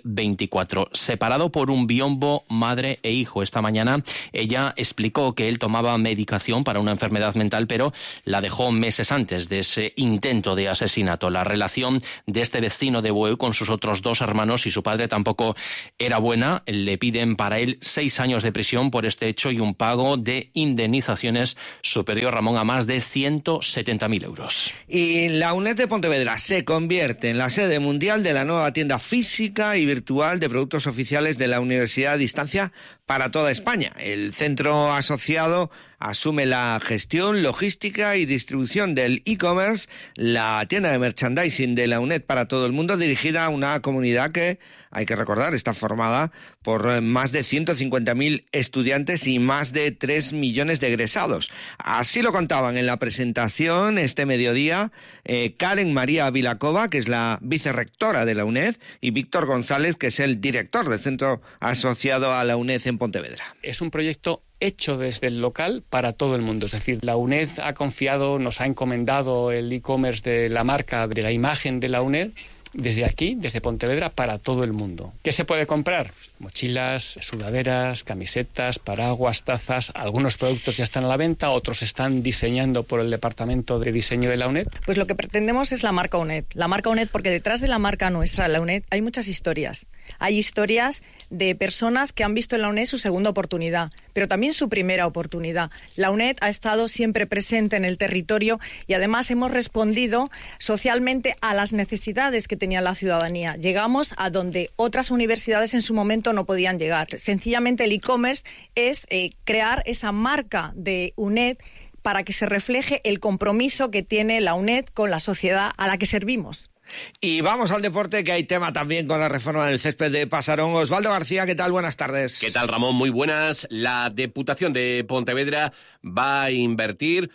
2024. Separado por un biombo madre e hijo. Esta mañana ella explicó que él tomaba medicación para una enfermedad mental, pero la dejó meses antes de ese intento de asesinato. La relación de este vecino de Bueu con sus otros 2 hermanos y su padre tampoco era buena. Le piden para él 6 años de prisión por este hecho y un pago de indemnizaciones superior, Ramón, a más de 170.000 euros. Y la UNED de Pontevedra se convierte en la sede mundial de la nueva tienda física y virtual de productos oficiales de la Universidad a Distancia para toda España. El centro asociado asume la gestión, logística y distribución del e-commerce, la tienda de merchandising de la UNED para todo el mundo, dirigida a una comunidad que, hay que recordar, está formada por más de 150.000 estudiantes y más de 3 millones de egresados. Así lo contaban en la presentación este mediodía Karen María Vilacova, que es la vicerrectora de la UNED, y Víctor González, que es el director del centro asociado a la UNED en Pontevedra. Es un proyecto hecho desde el local para todo el mundo. Es decir, la UNED ha confiado, nos ha encomendado el e-commerce de la marca, de la imagen de la UNED, desde aquí, desde Pontevedra, para todo el mundo. ¿Qué se puede comprar? Mochilas, sudaderas, camisetas, paraguas, tazas. Algunos productos ya están a la venta, otros están diseñando por el Departamento de Diseño de la UNED. Pues lo que pretendemos es la marca UNED. La marca UNED, porque detrás de la marca nuestra, la UNED, hay muchas historias. Hay historias de personas que han visto en la UNED su segunda oportunidad, pero también su primera oportunidad. La UNED ha estado siempre presente en el territorio y además hemos respondido socialmente a las necesidades que tenía la ciudadanía. Llegamos a donde otras universidades en su momento no podían llegar. Sencillamente el e-commerce es crear esa marca de UNED para que se refleje el compromiso que tiene la UNED con la sociedad a la que servimos. Y vamos al deporte, que hay tema también con la reforma del césped de Pasarón. Osvaldo García, ¿qué tal? Buenas tardes. ¿Qué tal, Ramón? Muy buenas. La Diputación de Pontevedra va a invertir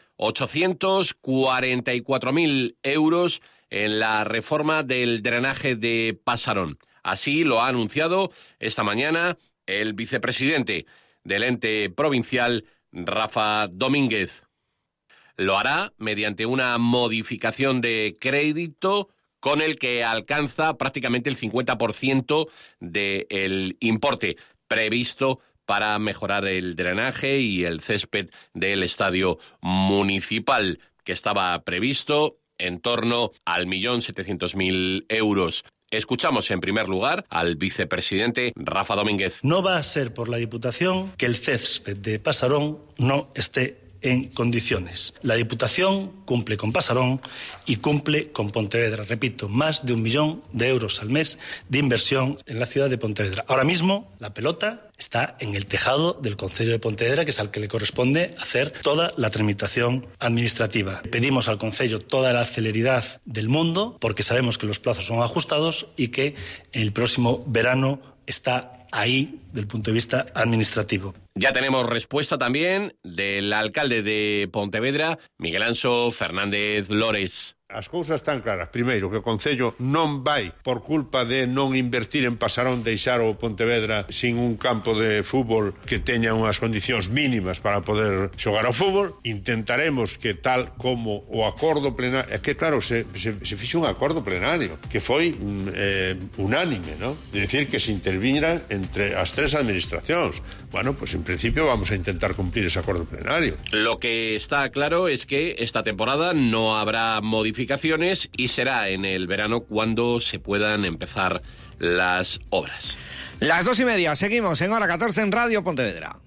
844.000 euros en la reforma del drenaje de Pasarón. Así lo ha anunciado esta mañana el vicepresidente del ente provincial, Rafa Domínguez. Lo hará mediante una modificación de crédito con el que alcanza prácticamente el 50% del importe previsto para mejorar el drenaje y el césped del estadio municipal, que estaba previsto en torno al 1.700.000 euros. Escuchamos en primer lugar al vicepresidente Rafa Domínguez. No va a ser por la Diputación que el césped de Pasarón no esté en condiciones. La Diputación cumple con Pasarón y cumple con Pontevedra. Repito, más de 1 millón de euros al mes de inversión en la ciudad de Pontevedra. Ahora mismo la pelota está en el tejado del Concello de Pontevedra, que es al que le corresponde hacer toda la tramitación administrativa. Pedimos al Concello toda la celeridad del mundo, porque sabemos que los plazos son ajustados y que el próximo verano está ahí del punto de vista administrativo. Ya tenemos respuesta también del alcalde de Pontevedra, Miguel Anxo Fernández Lores. As cousas están claras. Primeiro, que o Concello non vai, por culpa de non invertir en Pasarón, deixar o Pontevedra sin un campo de fútbol que teña unhas condicións mínimas para poder xogar ao fútbol. Intentaremos que, tal como o acordo plenario, é que claro, se fixo un acordo plenario que foi unánime, ¿no? De decir que se interviñera entre as 3 administracións. Bueno, pues en principio vamos a intentar cumplir ese acordo plenario. Lo que está claro es que esta temporada no habrá modificaciones y será en el verano cuando se puedan empezar las obras. Las 2:30, seguimos en hora 14 en Radio Pontevedra.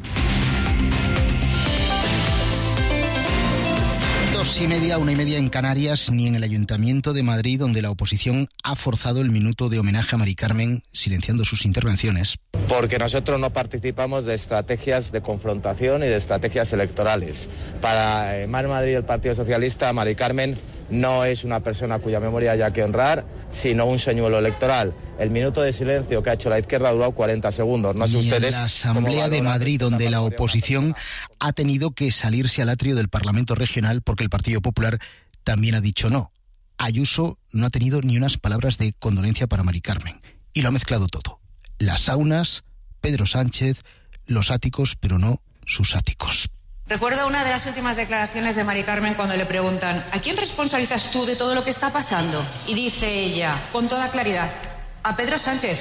2:30, 1:30 en Canarias, ni en el Ayuntamiento de Madrid, donde la oposición ha forzado el minuto de homenaje a Mari Carmen, silenciando sus intervenciones. Porque nosotros no participamos de estrategias de confrontación y de estrategias electorales. Para Mar Madrid y el Partido Socialista, Mari Carmen no es una persona cuya memoria haya que honrar, sino un señuelo electoral. El minuto de silencio que ha hecho la izquierda ha durado 40 segundos. No sé ustedes. En la Asamblea de Madrid, donde la oposición ha tenido que salirse al atrio del Parlamento Regional porque el Partido Popular también ha dicho no. Ayuso no ha tenido ni unas palabras de condolencia para Mari Carmen. Y lo ha mezclado todo. Las saunas, Pedro Sánchez, los áticos, pero no sus áticos. Recuerdo una de las últimas declaraciones de Mari Carmen cuando le preguntan ¿a quién responsabilizas tú de todo lo que está pasando? Y dice ella, con toda claridad, a Pedro Sánchez.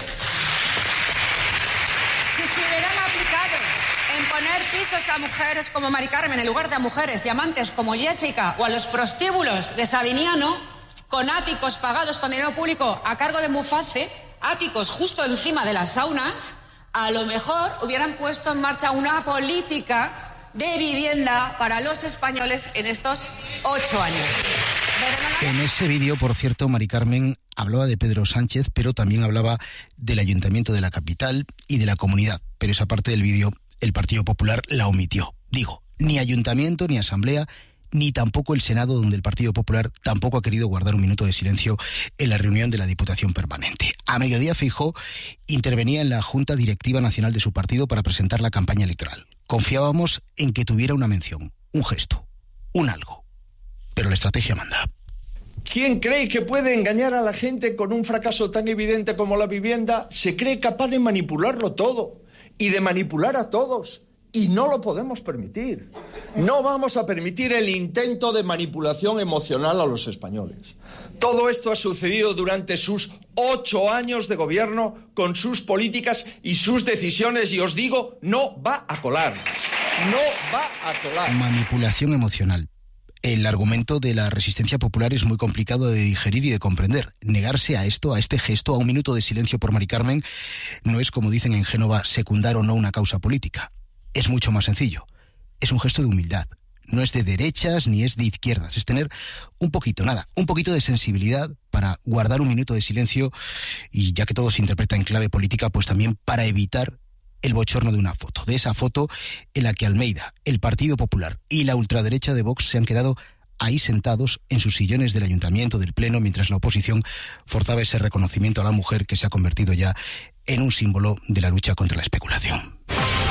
Si se hubieran aplicado en poner pisos a mujeres como Mari Carmen en lugar de a mujeres y amantes como Jessica o a los prostíbulos de Sabiniano, con áticos pagados con dinero público a cargo de Muface, áticos justo encima de las saunas, a lo mejor hubieran puesto en marcha una política de vivienda para los españoles en estos 8 años. En ese vídeo, por cierto, Mari Carmen hablaba de Pedro Sánchez, pero también hablaba del Ayuntamiento de la capital y de la comunidad. Pero esa parte del vídeo el Partido Popular la omitió. Digo, ni Ayuntamiento, ni Asamblea, ni tampoco el Senado, donde el Partido Popular tampoco ha querido guardar un minuto de silencio en la reunión de la Diputación Permanente. A mediodía, Feijóo intervenía en la Junta Directiva Nacional de su partido para presentar la campaña electoral. Confiábamos en que tuviera una mención, un gesto, un algo. Pero la estrategia manda. ¿Quién cree que puede engañar a la gente con un fracaso tan evidente como la vivienda? Se cree capaz de manipularlo todo y de manipular a todos. Y no lo podemos permitir. No vamos a permitir el intento de manipulación emocional a los españoles. Todo esto ha sucedido durante sus 8 años de gobierno con sus políticas y sus decisiones y os digo, no va a colar. No va a colar. Manipulación emocional. El argumento de la resistencia popular es muy complicado de digerir y de comprender. Negarse a esto, a este gesto, a un minuto de silencio por Mari Carmen, no es, como dicen en Génova, secundar o no una causa política. Es mucho más sencillo. Es un gesto de humildad. No es de derechas ni es de izquierdas. Es tener un poquito de sensibilidad para guardar un minuto de silencio y, ya que todo se interpreta en clave política, pues también para evitar el bochorno de una foto. De esa foto en la que Almeida, el Partido Popular y la ultraderecha de Vox se han quedado ahí sentados en sus sillones del Ayuntamiento, del Pleno, mientras la oposición forzaba ese reconocimiento a la mujer que se ha convertido ya en un símbolo de la lucha contra la especulación.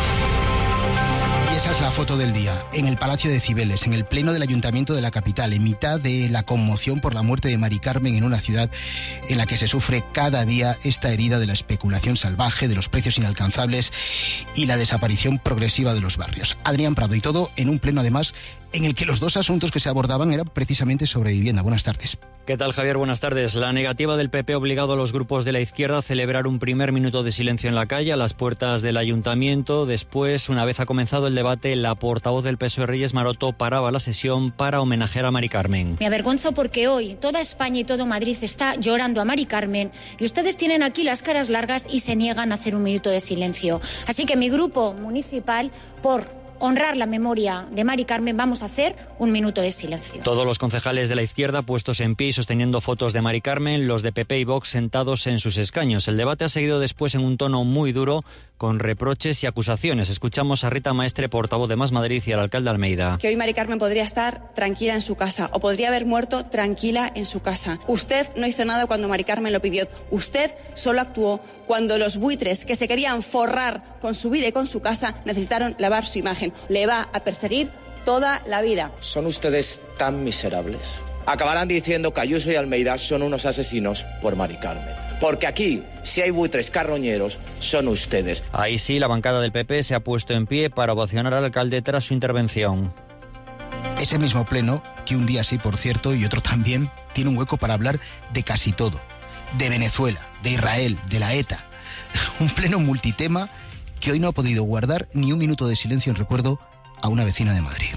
Y esa es la foto del día, en el Palacio de Cibeles, en el Pleno del Ayuntamiento de la capital, en mitad de la conmoción por la muerte de Mari Carmen en una ciudad en la que se sufre cada día esta herida de la especulación salvaje, de los precios inalcanzables y la desaparición progresiva de los barrios. Adrián Prado, y todo en un pleno además en el que los dos asuntos que se abordaban eran precisamente sobre vivienda. Buenas tardes. ¿Qué tal, Javier? Buenas tardes. La negativa del PP ha obligado a los grupos de la izquierda a celebrar un primer minuto de silencio en la calle, a las puertas del Ayuntamiento. Después, una vez ha comenzado el debate, la portavoz del PSOE, Reyes Maroto, paraba la sesión para homenajear a Mari Carmen. Me avergonzo porque hoy toda España y todo Madrid está llorando a Mari Carmen y ustedes tienen aquí las caras largas y se niegan a hacer un minuto de silencio. Así que mi grupo municipal, por honrar la memoria de Mari Carmen, vamos a hacer un minuto de silencio. Todos los concejales de la izquierda puestos en pie y sosteniendo fotos de Mari Carmen, los de PP y Vox sentados en sus escaños. El debate ha seguido después en un tono muy duro, con reproches y acusaciones. Escuchamos a Rita Maestre, portavoz de Más Madrid, y al alcalde Almeida. Que hoy Mari Carmen podría estar tranquila en su casa o podría haber muerto tranquila en su casa. Usted no hizo nada cuando Mari Carmen lo pidió. Usted solo actuó cuando los buitres que se querían forrar con su vida y con su casa necesitaron lavar su imagen. Le va a perseguir toda la vida. Son ustedes tan miserables. Acabarán diciendo que Ayuso y Almeida son unos asesinos por Mari Carmen. Porque aquí, si hay buitres carroñeros, son ustedes. Ahí sí, la bancada del PP se ha puesto en pie para ovacionar al alcalde tras su intervención. Ese mismo pleno, que un día sí, por cierto, y otro también, tiene un hueco para hablar de casi todo. De Venezuela, de Israel, de la ETA. Un pleno multitema que hoy no ha podido guardar ni un minuto de silencio en recuerdo a una vecina de Madrid.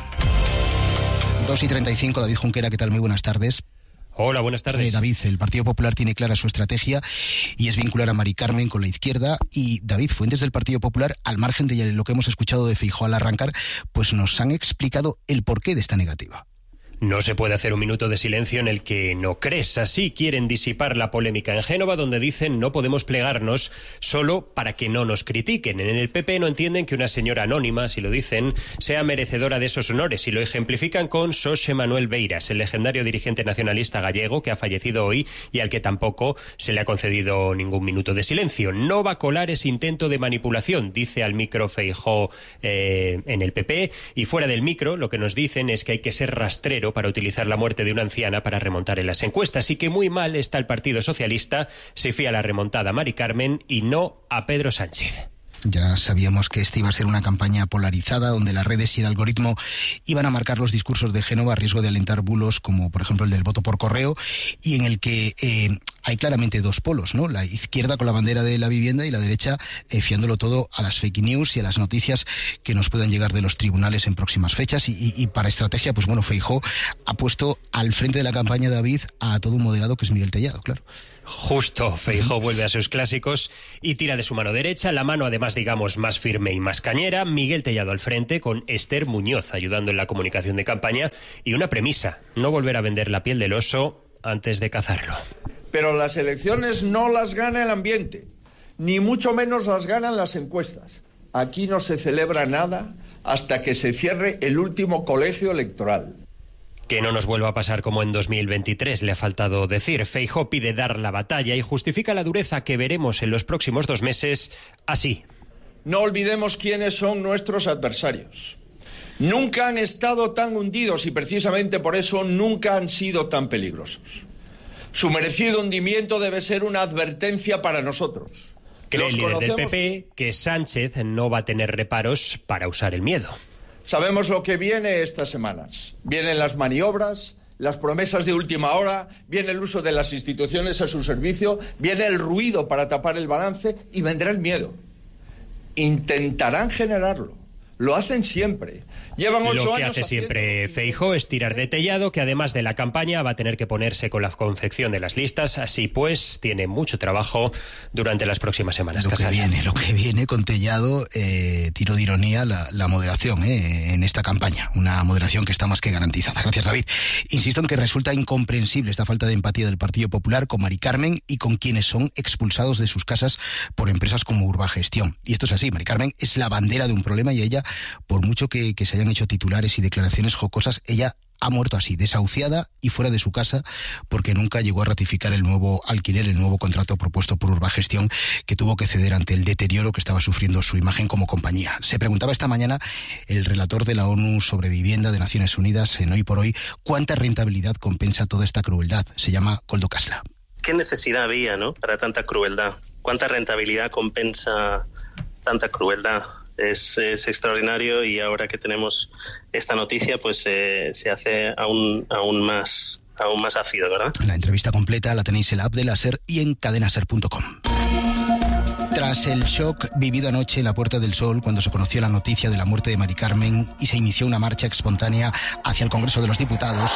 2:35, David Junquera, ¿qué tal? Muy buenas tardes. Hola, buenas tardes. David, el Partido Popular tiene clara su estrategia y es vincular a Mari Carmen con la izquierda. Y David, fuentes del Partido Popular, al margen de lo que hemos escuchado de Feijóo al arrancar, pues nos han explicado el porqué de esta negativa. No se puede hacer un minuto de silencio en el que no crees. Así quieren disipar la polémica en Génova, donde dicen no podemos plegarnos solo para que no nos critiquen. En el PP no entienden que una señora anónima, si lo dicen, sea merecedora de esos honores, y lo ejemplifican con Xosé Manuel Beiras, el legendario dirigente nacionalista gallego que ha fallecido hoy y al que tampoco se le ha concedido ningún minuto de silencio. No va a colar ese intento de manipulación, dice al micro Feijóo en el PP, y fuera del micro lo que nos dicen es que hay que ser rastrero para utilizar la muerte de una anciana para remontar en las encuestas, y que muy mal está el Partido Socialista, se fía a la remontada a Mari Carmen y no a Pedro Sánchez. Ya sabíamos que esta iba a ser una campaña polarizada, donde las redes y el algoritmo iban a marcar los discursos de Génova a riesgo de alentar bulos como por ejemplo el del voto por correo, y en el que hay claramente dos polos, ¿no? La izquierda con la bandera de la vivienda y la derecha fiándolo todo a las fake news y a las noticias que nos puedan llegar de los tribunales en próximas fechas. Y para estrategia, pues bueno, Feijóo ha puesto al frente de la campaña, David, a todo un moderado que es Miguel Tellado, claro. Justo, Feijóo vuelve a sus clásicos y tira de su mano derecha, la mano además digamos más firme y más cañera, Miguel Tellado al frente con Esther Muñoz ayudando en la comunicación de campaña, y una premisa: no volver a vender la piel del oso antes de cazarlo. Pero las elecciones no las gana el ambiente, ni mucho menos las ganan las encuestas. Aquí no se celebra nada hasta que se cierre el último colegio electoral. Que no nos vuelva a pasar como en 2023, le ha faltado decir. Feijóo pide dar la batalla y justifica la dureza que veremos en los próximos 2 meses así. No olvidemos quiénes son nuestros adversarios. Nunca han estado tan hundidos y precisamente por eso nunca han sido tan peligrosos. Su merecido hundimiento debe ser una advertencia para nosotros. Cree el líder del PP que Sánchez no va a tener reparos para usar el miedo. Sabemos lo que viene estas semanas. Vienen las maniobras, las promesas de última hora, viene el uso de las instituciones a su servicio, viene el ruido para tapar el balance y vendrá el miedo. Intentarán generarlo. Lo hacen siempre. Llevan 8 años. Lo que hace siempre Feijóo es tirar de Tellado, que además de la campaña va a tener que ponerse con la confección de las listas. Así pues, tiene mucho trabajo durante las próximas semanas. Lo que viene con Tellado, tiro de ironía, la moderación en esta campaña. Una moderación que está más que garantizada. Gracias, David. Insisto en que resulta incomprensible esta falta de empatía del Partido Popular con Mari Carmen y con quienes son expulsados de sus casas por empresas como Urbagestión. Y esto es así. Mari Carmen es la bandera de un problema y ella, por mucho que se hayan hecho titulares y declaraciones jocosas, ella ha muerto así, desahuciada y fuera de su casa, porque nunca llegó a ratificar el nuevo alquiler, el nuevo contrato propuesto por Urbagestión, que tuvo que ceder ante el deterioro que estaba sufriendo su imagen como compañía. Se preguntaba esta mañana el relator de la ONU sobre vivienda de Naciones Unidas en Hoy por Hoy cuánta rentabilidad compensa toda esta crueldad. Se llama Koldo Kasla. ¿Qué necesidad había, para tanta crueldad? ¿Cuánta rentabilidad compensa tanta crueldad? Es extraordinario, y ahora que tenemos esta noticia pues se hace aún más ácido, ¿verdad? La entrevista completa la tenéis en la app de la SER y en cadenaser.com. Tras el shock vivido anoche en la Puerta del Sol cuando se conoció la noticia de la muerte de Mari Carmen y se inició una marcha espontánea hacia el Congreso de los Diputados,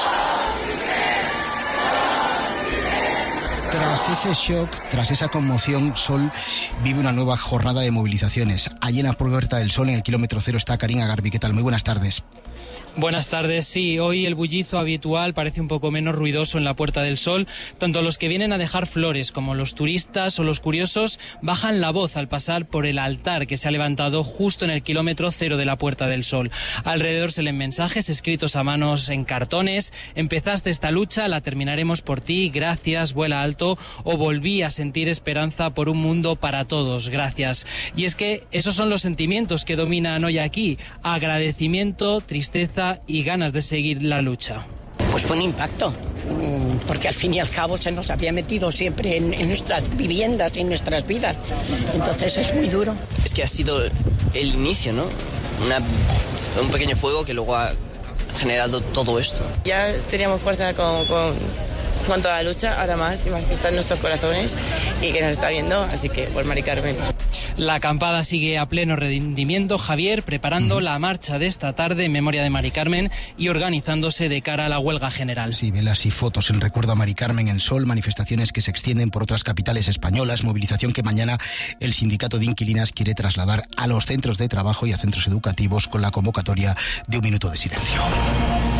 tras ese shock, tras esa conmoción, Sol vive una nueva jornada de movilizaciones. Allí en la Puerta del Sol, en el kilómetro 0, está Karina Garbi. ¿Qué tal? Muy buenas tardes. Buenas tardes. Sí, hoy el bullizo habitual parece un poco menos ruidoso en la Puerta del Sol. Tanto los que vienen a dejar flores como los turistas o los curiosos bajan la voz al pasar por el altar que se ha levantado justo en el kilómetro 0 de la Puerta del Sol. Alrededor se leen mensajes escritos a manos en cartones: empezaste esta lucha, la terminaremos por ti, gracias, vuela alto, o volví a sentir esperanza por un mundo para todos, gracias. Y es que esos son los sentimientos que dominan hoy aquí: agradecimiento, tristeza y ganas de seguir la lucha. Pues fue un impacto, porque al fin y al cabo se nos había metido siempre en nuestras viviendas y en nuestras vidas. Entonces es muy duro. Es que ha sido el inicio, ¿no? Un pequeño fuego que luego ha generado todo esto. Ya teníamos fuerza con toda la lucha, ahora más y más que está en nuestros corazones y que nos está viendo, así que por Mari Carmen. La acampada sigue a pleno rendimiento, Javier, preparando la marcha de esta tarde en memoria de Mari Carmen y organizándose de cara a la huelga general. Sí, velas y fotos en recuerdo a Mari Carmen en Sol, manifestaciones que se extienden por otras capitales españolas, movilización que mañana el sindicato de inquilinas quiere trasladar a los centros de trabajo y a centros educativos con la convocatoria de un minuto de silencio. Ya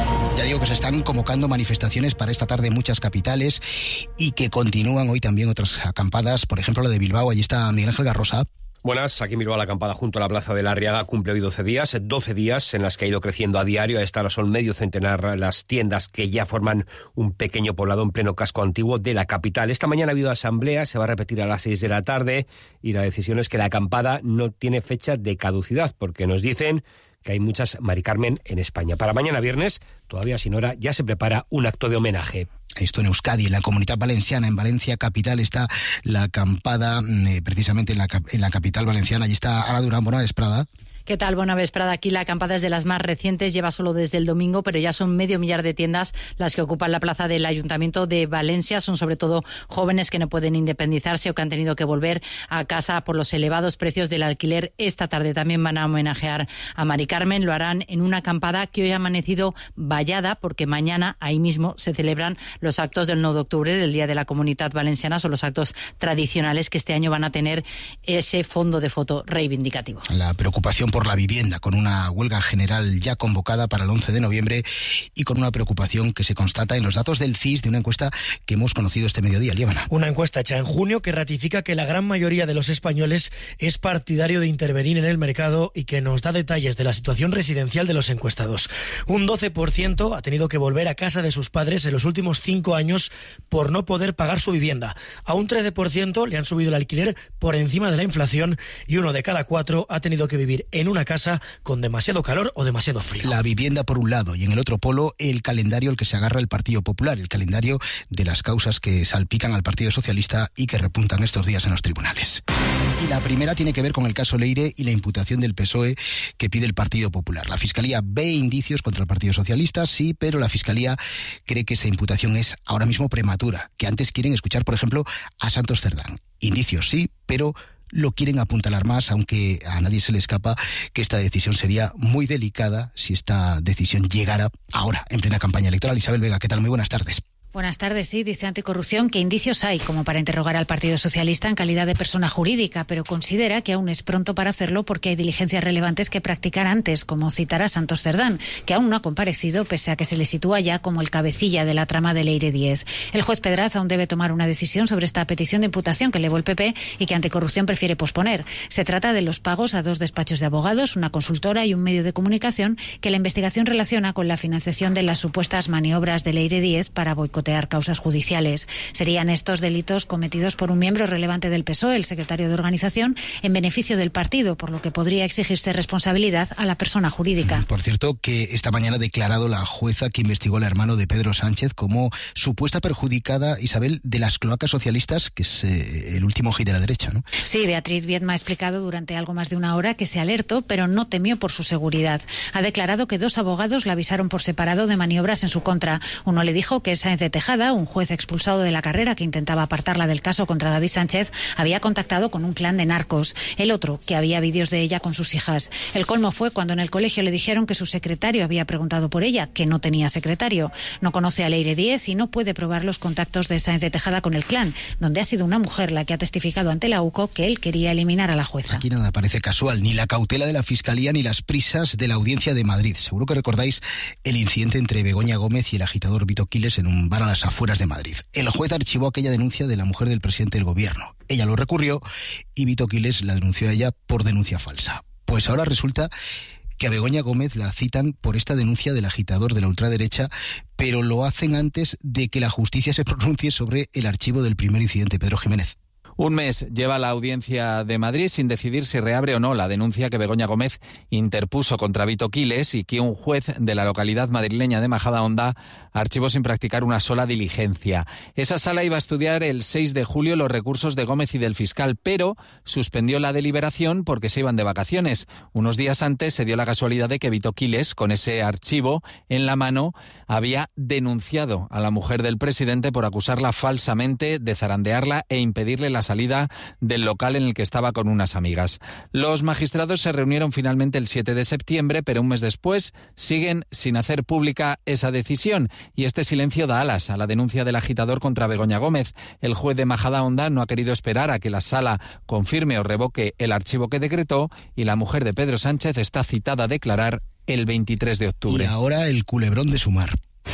digo que se están convocando manifestaciones para esta tarde en muchas capitales y que continúan hoy también otras acampadas, por ejemplo la de Bilbao. Allí está Miguel Ángel Garrosa. Buenas, aquí en Bilbao la acampada junto a la Plaza de la Arriaga cumple hoy 12 días en las que ha ido creciendo a diario. A esta hora son medio centenar las tiendas que ya forman un pequeño poblado en pleno casco antiguo de la capital. Esta mañana ha habido asamblea, se va a repetir a las 6 de la tarde y la decisión es que la acampada no tiene fecha de caducidad porque nos dicen que hay muchas Mari Carmen en España. Para mañana viernes, todavía sin hora, ya se prepara un acto de homenaje. Esto en Euskadi, en la Comunitat Valenciana, en Valencia capital, está la acampada, precisamente en la capital valenciana. Allí está Ana Durán, Bona Esprada. ¿Qué tal? Buena vesprada. Aquí la acampada es de las más recientes, lleva solo desde el domingo, pero ya son 500.000 de tiendas las que ocupan la plaza del Ayuntamiento de Valencia. Son sobre todo jóvenes que no pueden independizarse o que han tenido que volver a casa por los elevados precios del alquiler. Esta tarde también van a homenajear a Mari Carmen. Lo harán en una acampada que hoy ha amanecido vallada porque mañana ahí mismo se celebran los actos del 9 de octubre, del Día de la Comunitat Valenciana. Son los actos tradicionales que este año van a tener ese fondo de foto reivindicativo. La preocupación por la vivienda, con una huelga general ya convocada para el 11 de noviembre y con una preocupación que se constata en los datos del CIS de una encuesta que hemos conocido este mediodía. Líbana. Una encuesta hecha en junio que ratifica que la gran mayoría de los españoles es partidario de intervenir en el mercado y que nos da detalles de la situación residencial de los encuestados. Un 12% ha tenido que volver a casa de sus padres en los últimos 5 años por no poder pagar su vivienda. A un 13% le han subido el alquiler por encima de la inflación y 1 de cada 4 ha tenido que vivir en una casa con demasiado calor o demasiado frío. La vivienda por un lado y en el otro polo el calendario al que se agarra el Partido Popular, el calendario de las causas que salpican al Partido Socialista y que repuntan estos días en los tribunales. Y la primera tiene que ver con el caso Leire y la imputación del PSOE que pide el Partido Popular. La Fiscalía ve indicios contra el Partido Socialista, sí, pero la Fiscalía cree que esa imputación es ahora mismo prematura, que antes quieren escuchar, por ejemplo, a Santos Cerdán. Indicios sí, pero lo quieren apuntalar más, aunque a nadie se le escapa que esta decisión sería muy delicada si esta decisión llegara ahora, en plena campaña electoral. Isabel Vega, ¿qué tal? Muy buenas tardes. Buenas tardes. Sí, dice Anticorrupción que indicios hay como para interrogar al Partido Socialista en calidad de persona jurídica, pero considera que aún es pronto para hacerlo porque hay diligencias relevantes que practicar antes, como citar a Santos Cerdán, que aún no ha comparecido pese a que se le sitúa ya como el cabecilla de la trama de Leire 10. El juez Pedraz aún debe tomar una decisión sobre esta petición de imputación que elevó el PP y que Anticorrupción prefiere posponer. Se trata de los pagos a 2 despachos de abogados, una consultora y un medio de comunicación que la investigación relaciona con la financiación de las supuestas maniobras de Leire 10 para boicotear causas judiciales. Serían estos delitos cometidos por un miembro relevante del PSOE, el secretario de organización, en beneficio del partido, por lo que podría exigirse responsabilidad a la persona jurídica. Por cierto, que esta mañana ha declarado la jueza que investigó al hermano de Pedro Sánchez como supuesta perjudicada, Isabel, de las cloacas socialistas, que es el último hit de la derecha, ¿no? Sí, Beatriz Viedma ha explicado durante algo más de una hora que se alertó, pero no temió por su seguridad. Ha declarado que 2 abogados la avisaron por separado de maniobras en su contra. Uno le dijo que Sáenz de Tejada, un juez expulsado de la carrera que intentaba apartarla del caso contra David Sánchez, había contactado con un clan de narcos. El otro, que había vídeos de ella con sus hijas. El colmo fue cuando en el colegio le dijeron que su secretario había preguntado por ella, que no tenía secretario. No conoce a Leire 10 y no puede probar los contactos de Sáenz de Tejada con el clan, donde ha sido una mujer la que ha testificado ante la UCO que él quería eliminar a la jueza. Aquí nada parece casual, ni la cautela de la Fiscalía ni las prisas de la Audiencia de Madrid. Seguro que recordáis el incidente entre Begoña Gómez y el agitador Vito Quiles en un bar a las afueras de Madrid. El juez archivó aquella denuncia de la mujer del presidente del gobierno. Ella lo recurrió y Vito Quiles la denunció a ella por denuncia falsa. Pues ahora resulta que a Begoña Gómez la citan por esta denuncia del agitador de la ultraderecha, pero lo hacen antes de que la justicia se pronuncie sobre el archivo del primer incidente. Pedro Jiménez. Un mes lleva la Audiencia de Madrid sin decidir si reabre o no la denuncia que Begoña Gómez interpuso contra Vito Quiles y que un juez de la localidad madrileña de Majadahonda archivó sin practicar una sola diligencia. Esa sala iba a estudiar el 6 de julio los recursos de Gómez y del fiscal, pero suspendió la deliberación porque se iban de vacaciones. Unos días antes se dio la casualidad de que Vito Quiles, con ese archivo en la mano, había denunciado a la mujer del presidente por acusarla falsamente de zarandearla e impedirle la salida del local en el que estaba con unas amigas. Los magistrados se reunieron finalmente el 7 de septiembre, pero un mes después siguen sin hacer pública esa decisión y este silencio da alas a la denuncia del agitador contra Begoña Gómez. El juez de Majadahonda no ha querido esperar a que la sala confirme o revoque el archivo que decretó y la mujer de Pedro Sánchez está citada a declarar el 23 de octubre. Y ahora el culebrón de Sumar.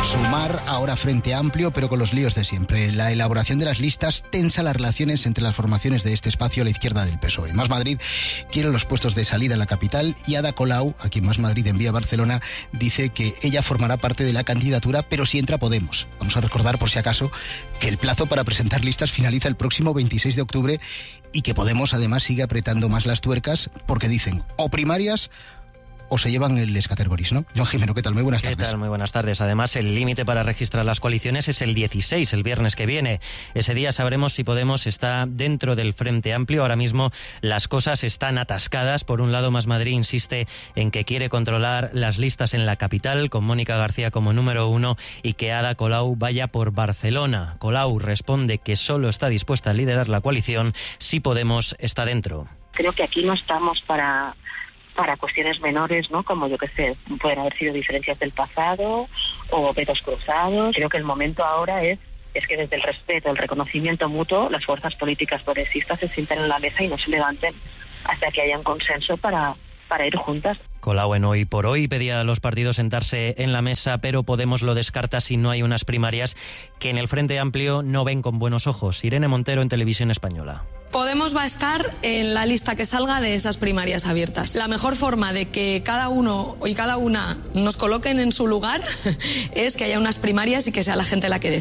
Sumar, ahora Frente Amplio, pero con los líos de siempre. La elaboración de las listas tensa las relaciones entre las formaciones de este espacio a la izquierda del PSOE. Más Madrid quiere los puestos de salida en la capital y Ada Colau, a quien Más Madrid envía a Barcelona, dice que ella formará parte de la candidatura, pero si entra Podemos. Vamos a recordar, por si acaso, que el plazo para presentar listas finaliza el próximo 26 de octubre y que Podemos además sigue apretando más las tuercas porque dicen o primarias o se llevan el escatergoris, ¿no? Joan Jimeno, ¿qué tal? Muy buenas tardes. ¿Qué tal? Muy buenas tardes. Además, el límite para registrar las coaliciones es el 16, el viernes que viene. Ese día sabremos si Podemos está dentro del Frente Amplio. Ahora mismo las cosas están atascadas. Por un lado, Más Madrid insiste en que quiere controlar las listas en la capital, con Mónica García como número 1, y que Ada Colau vaya por Barcelona. Colau responde que solo está dispuesta a liderar la coalición si Podemos está dentro. Creo que aquí no estamos para cuestiones menores, ¿no? Como yo que sé, pueden haber sido diferencias del pasado o vetos cruzados. Creo que el momento ahora es que desde el respeto, el reconocimiento mutuo, las fuerzas políticas progresistas se sienten en la mesa y no se levanten hasta que haya un consenso para ir juntas. Colau en Hoy por Hoy pedía a los partidos sentarse en la mesa, pero Podemos lo descarta si no hay unas primarias que en el Frente Amplio no ven con buenos ojos. Irene Montero en Televisión Española. Podemos va a estar en la lista que salga de esas primarias abiertas. La mejor forma de que cada uno y cada una nos coloquen en su lugar es que haya unas primarias y que sea la gente la que decida.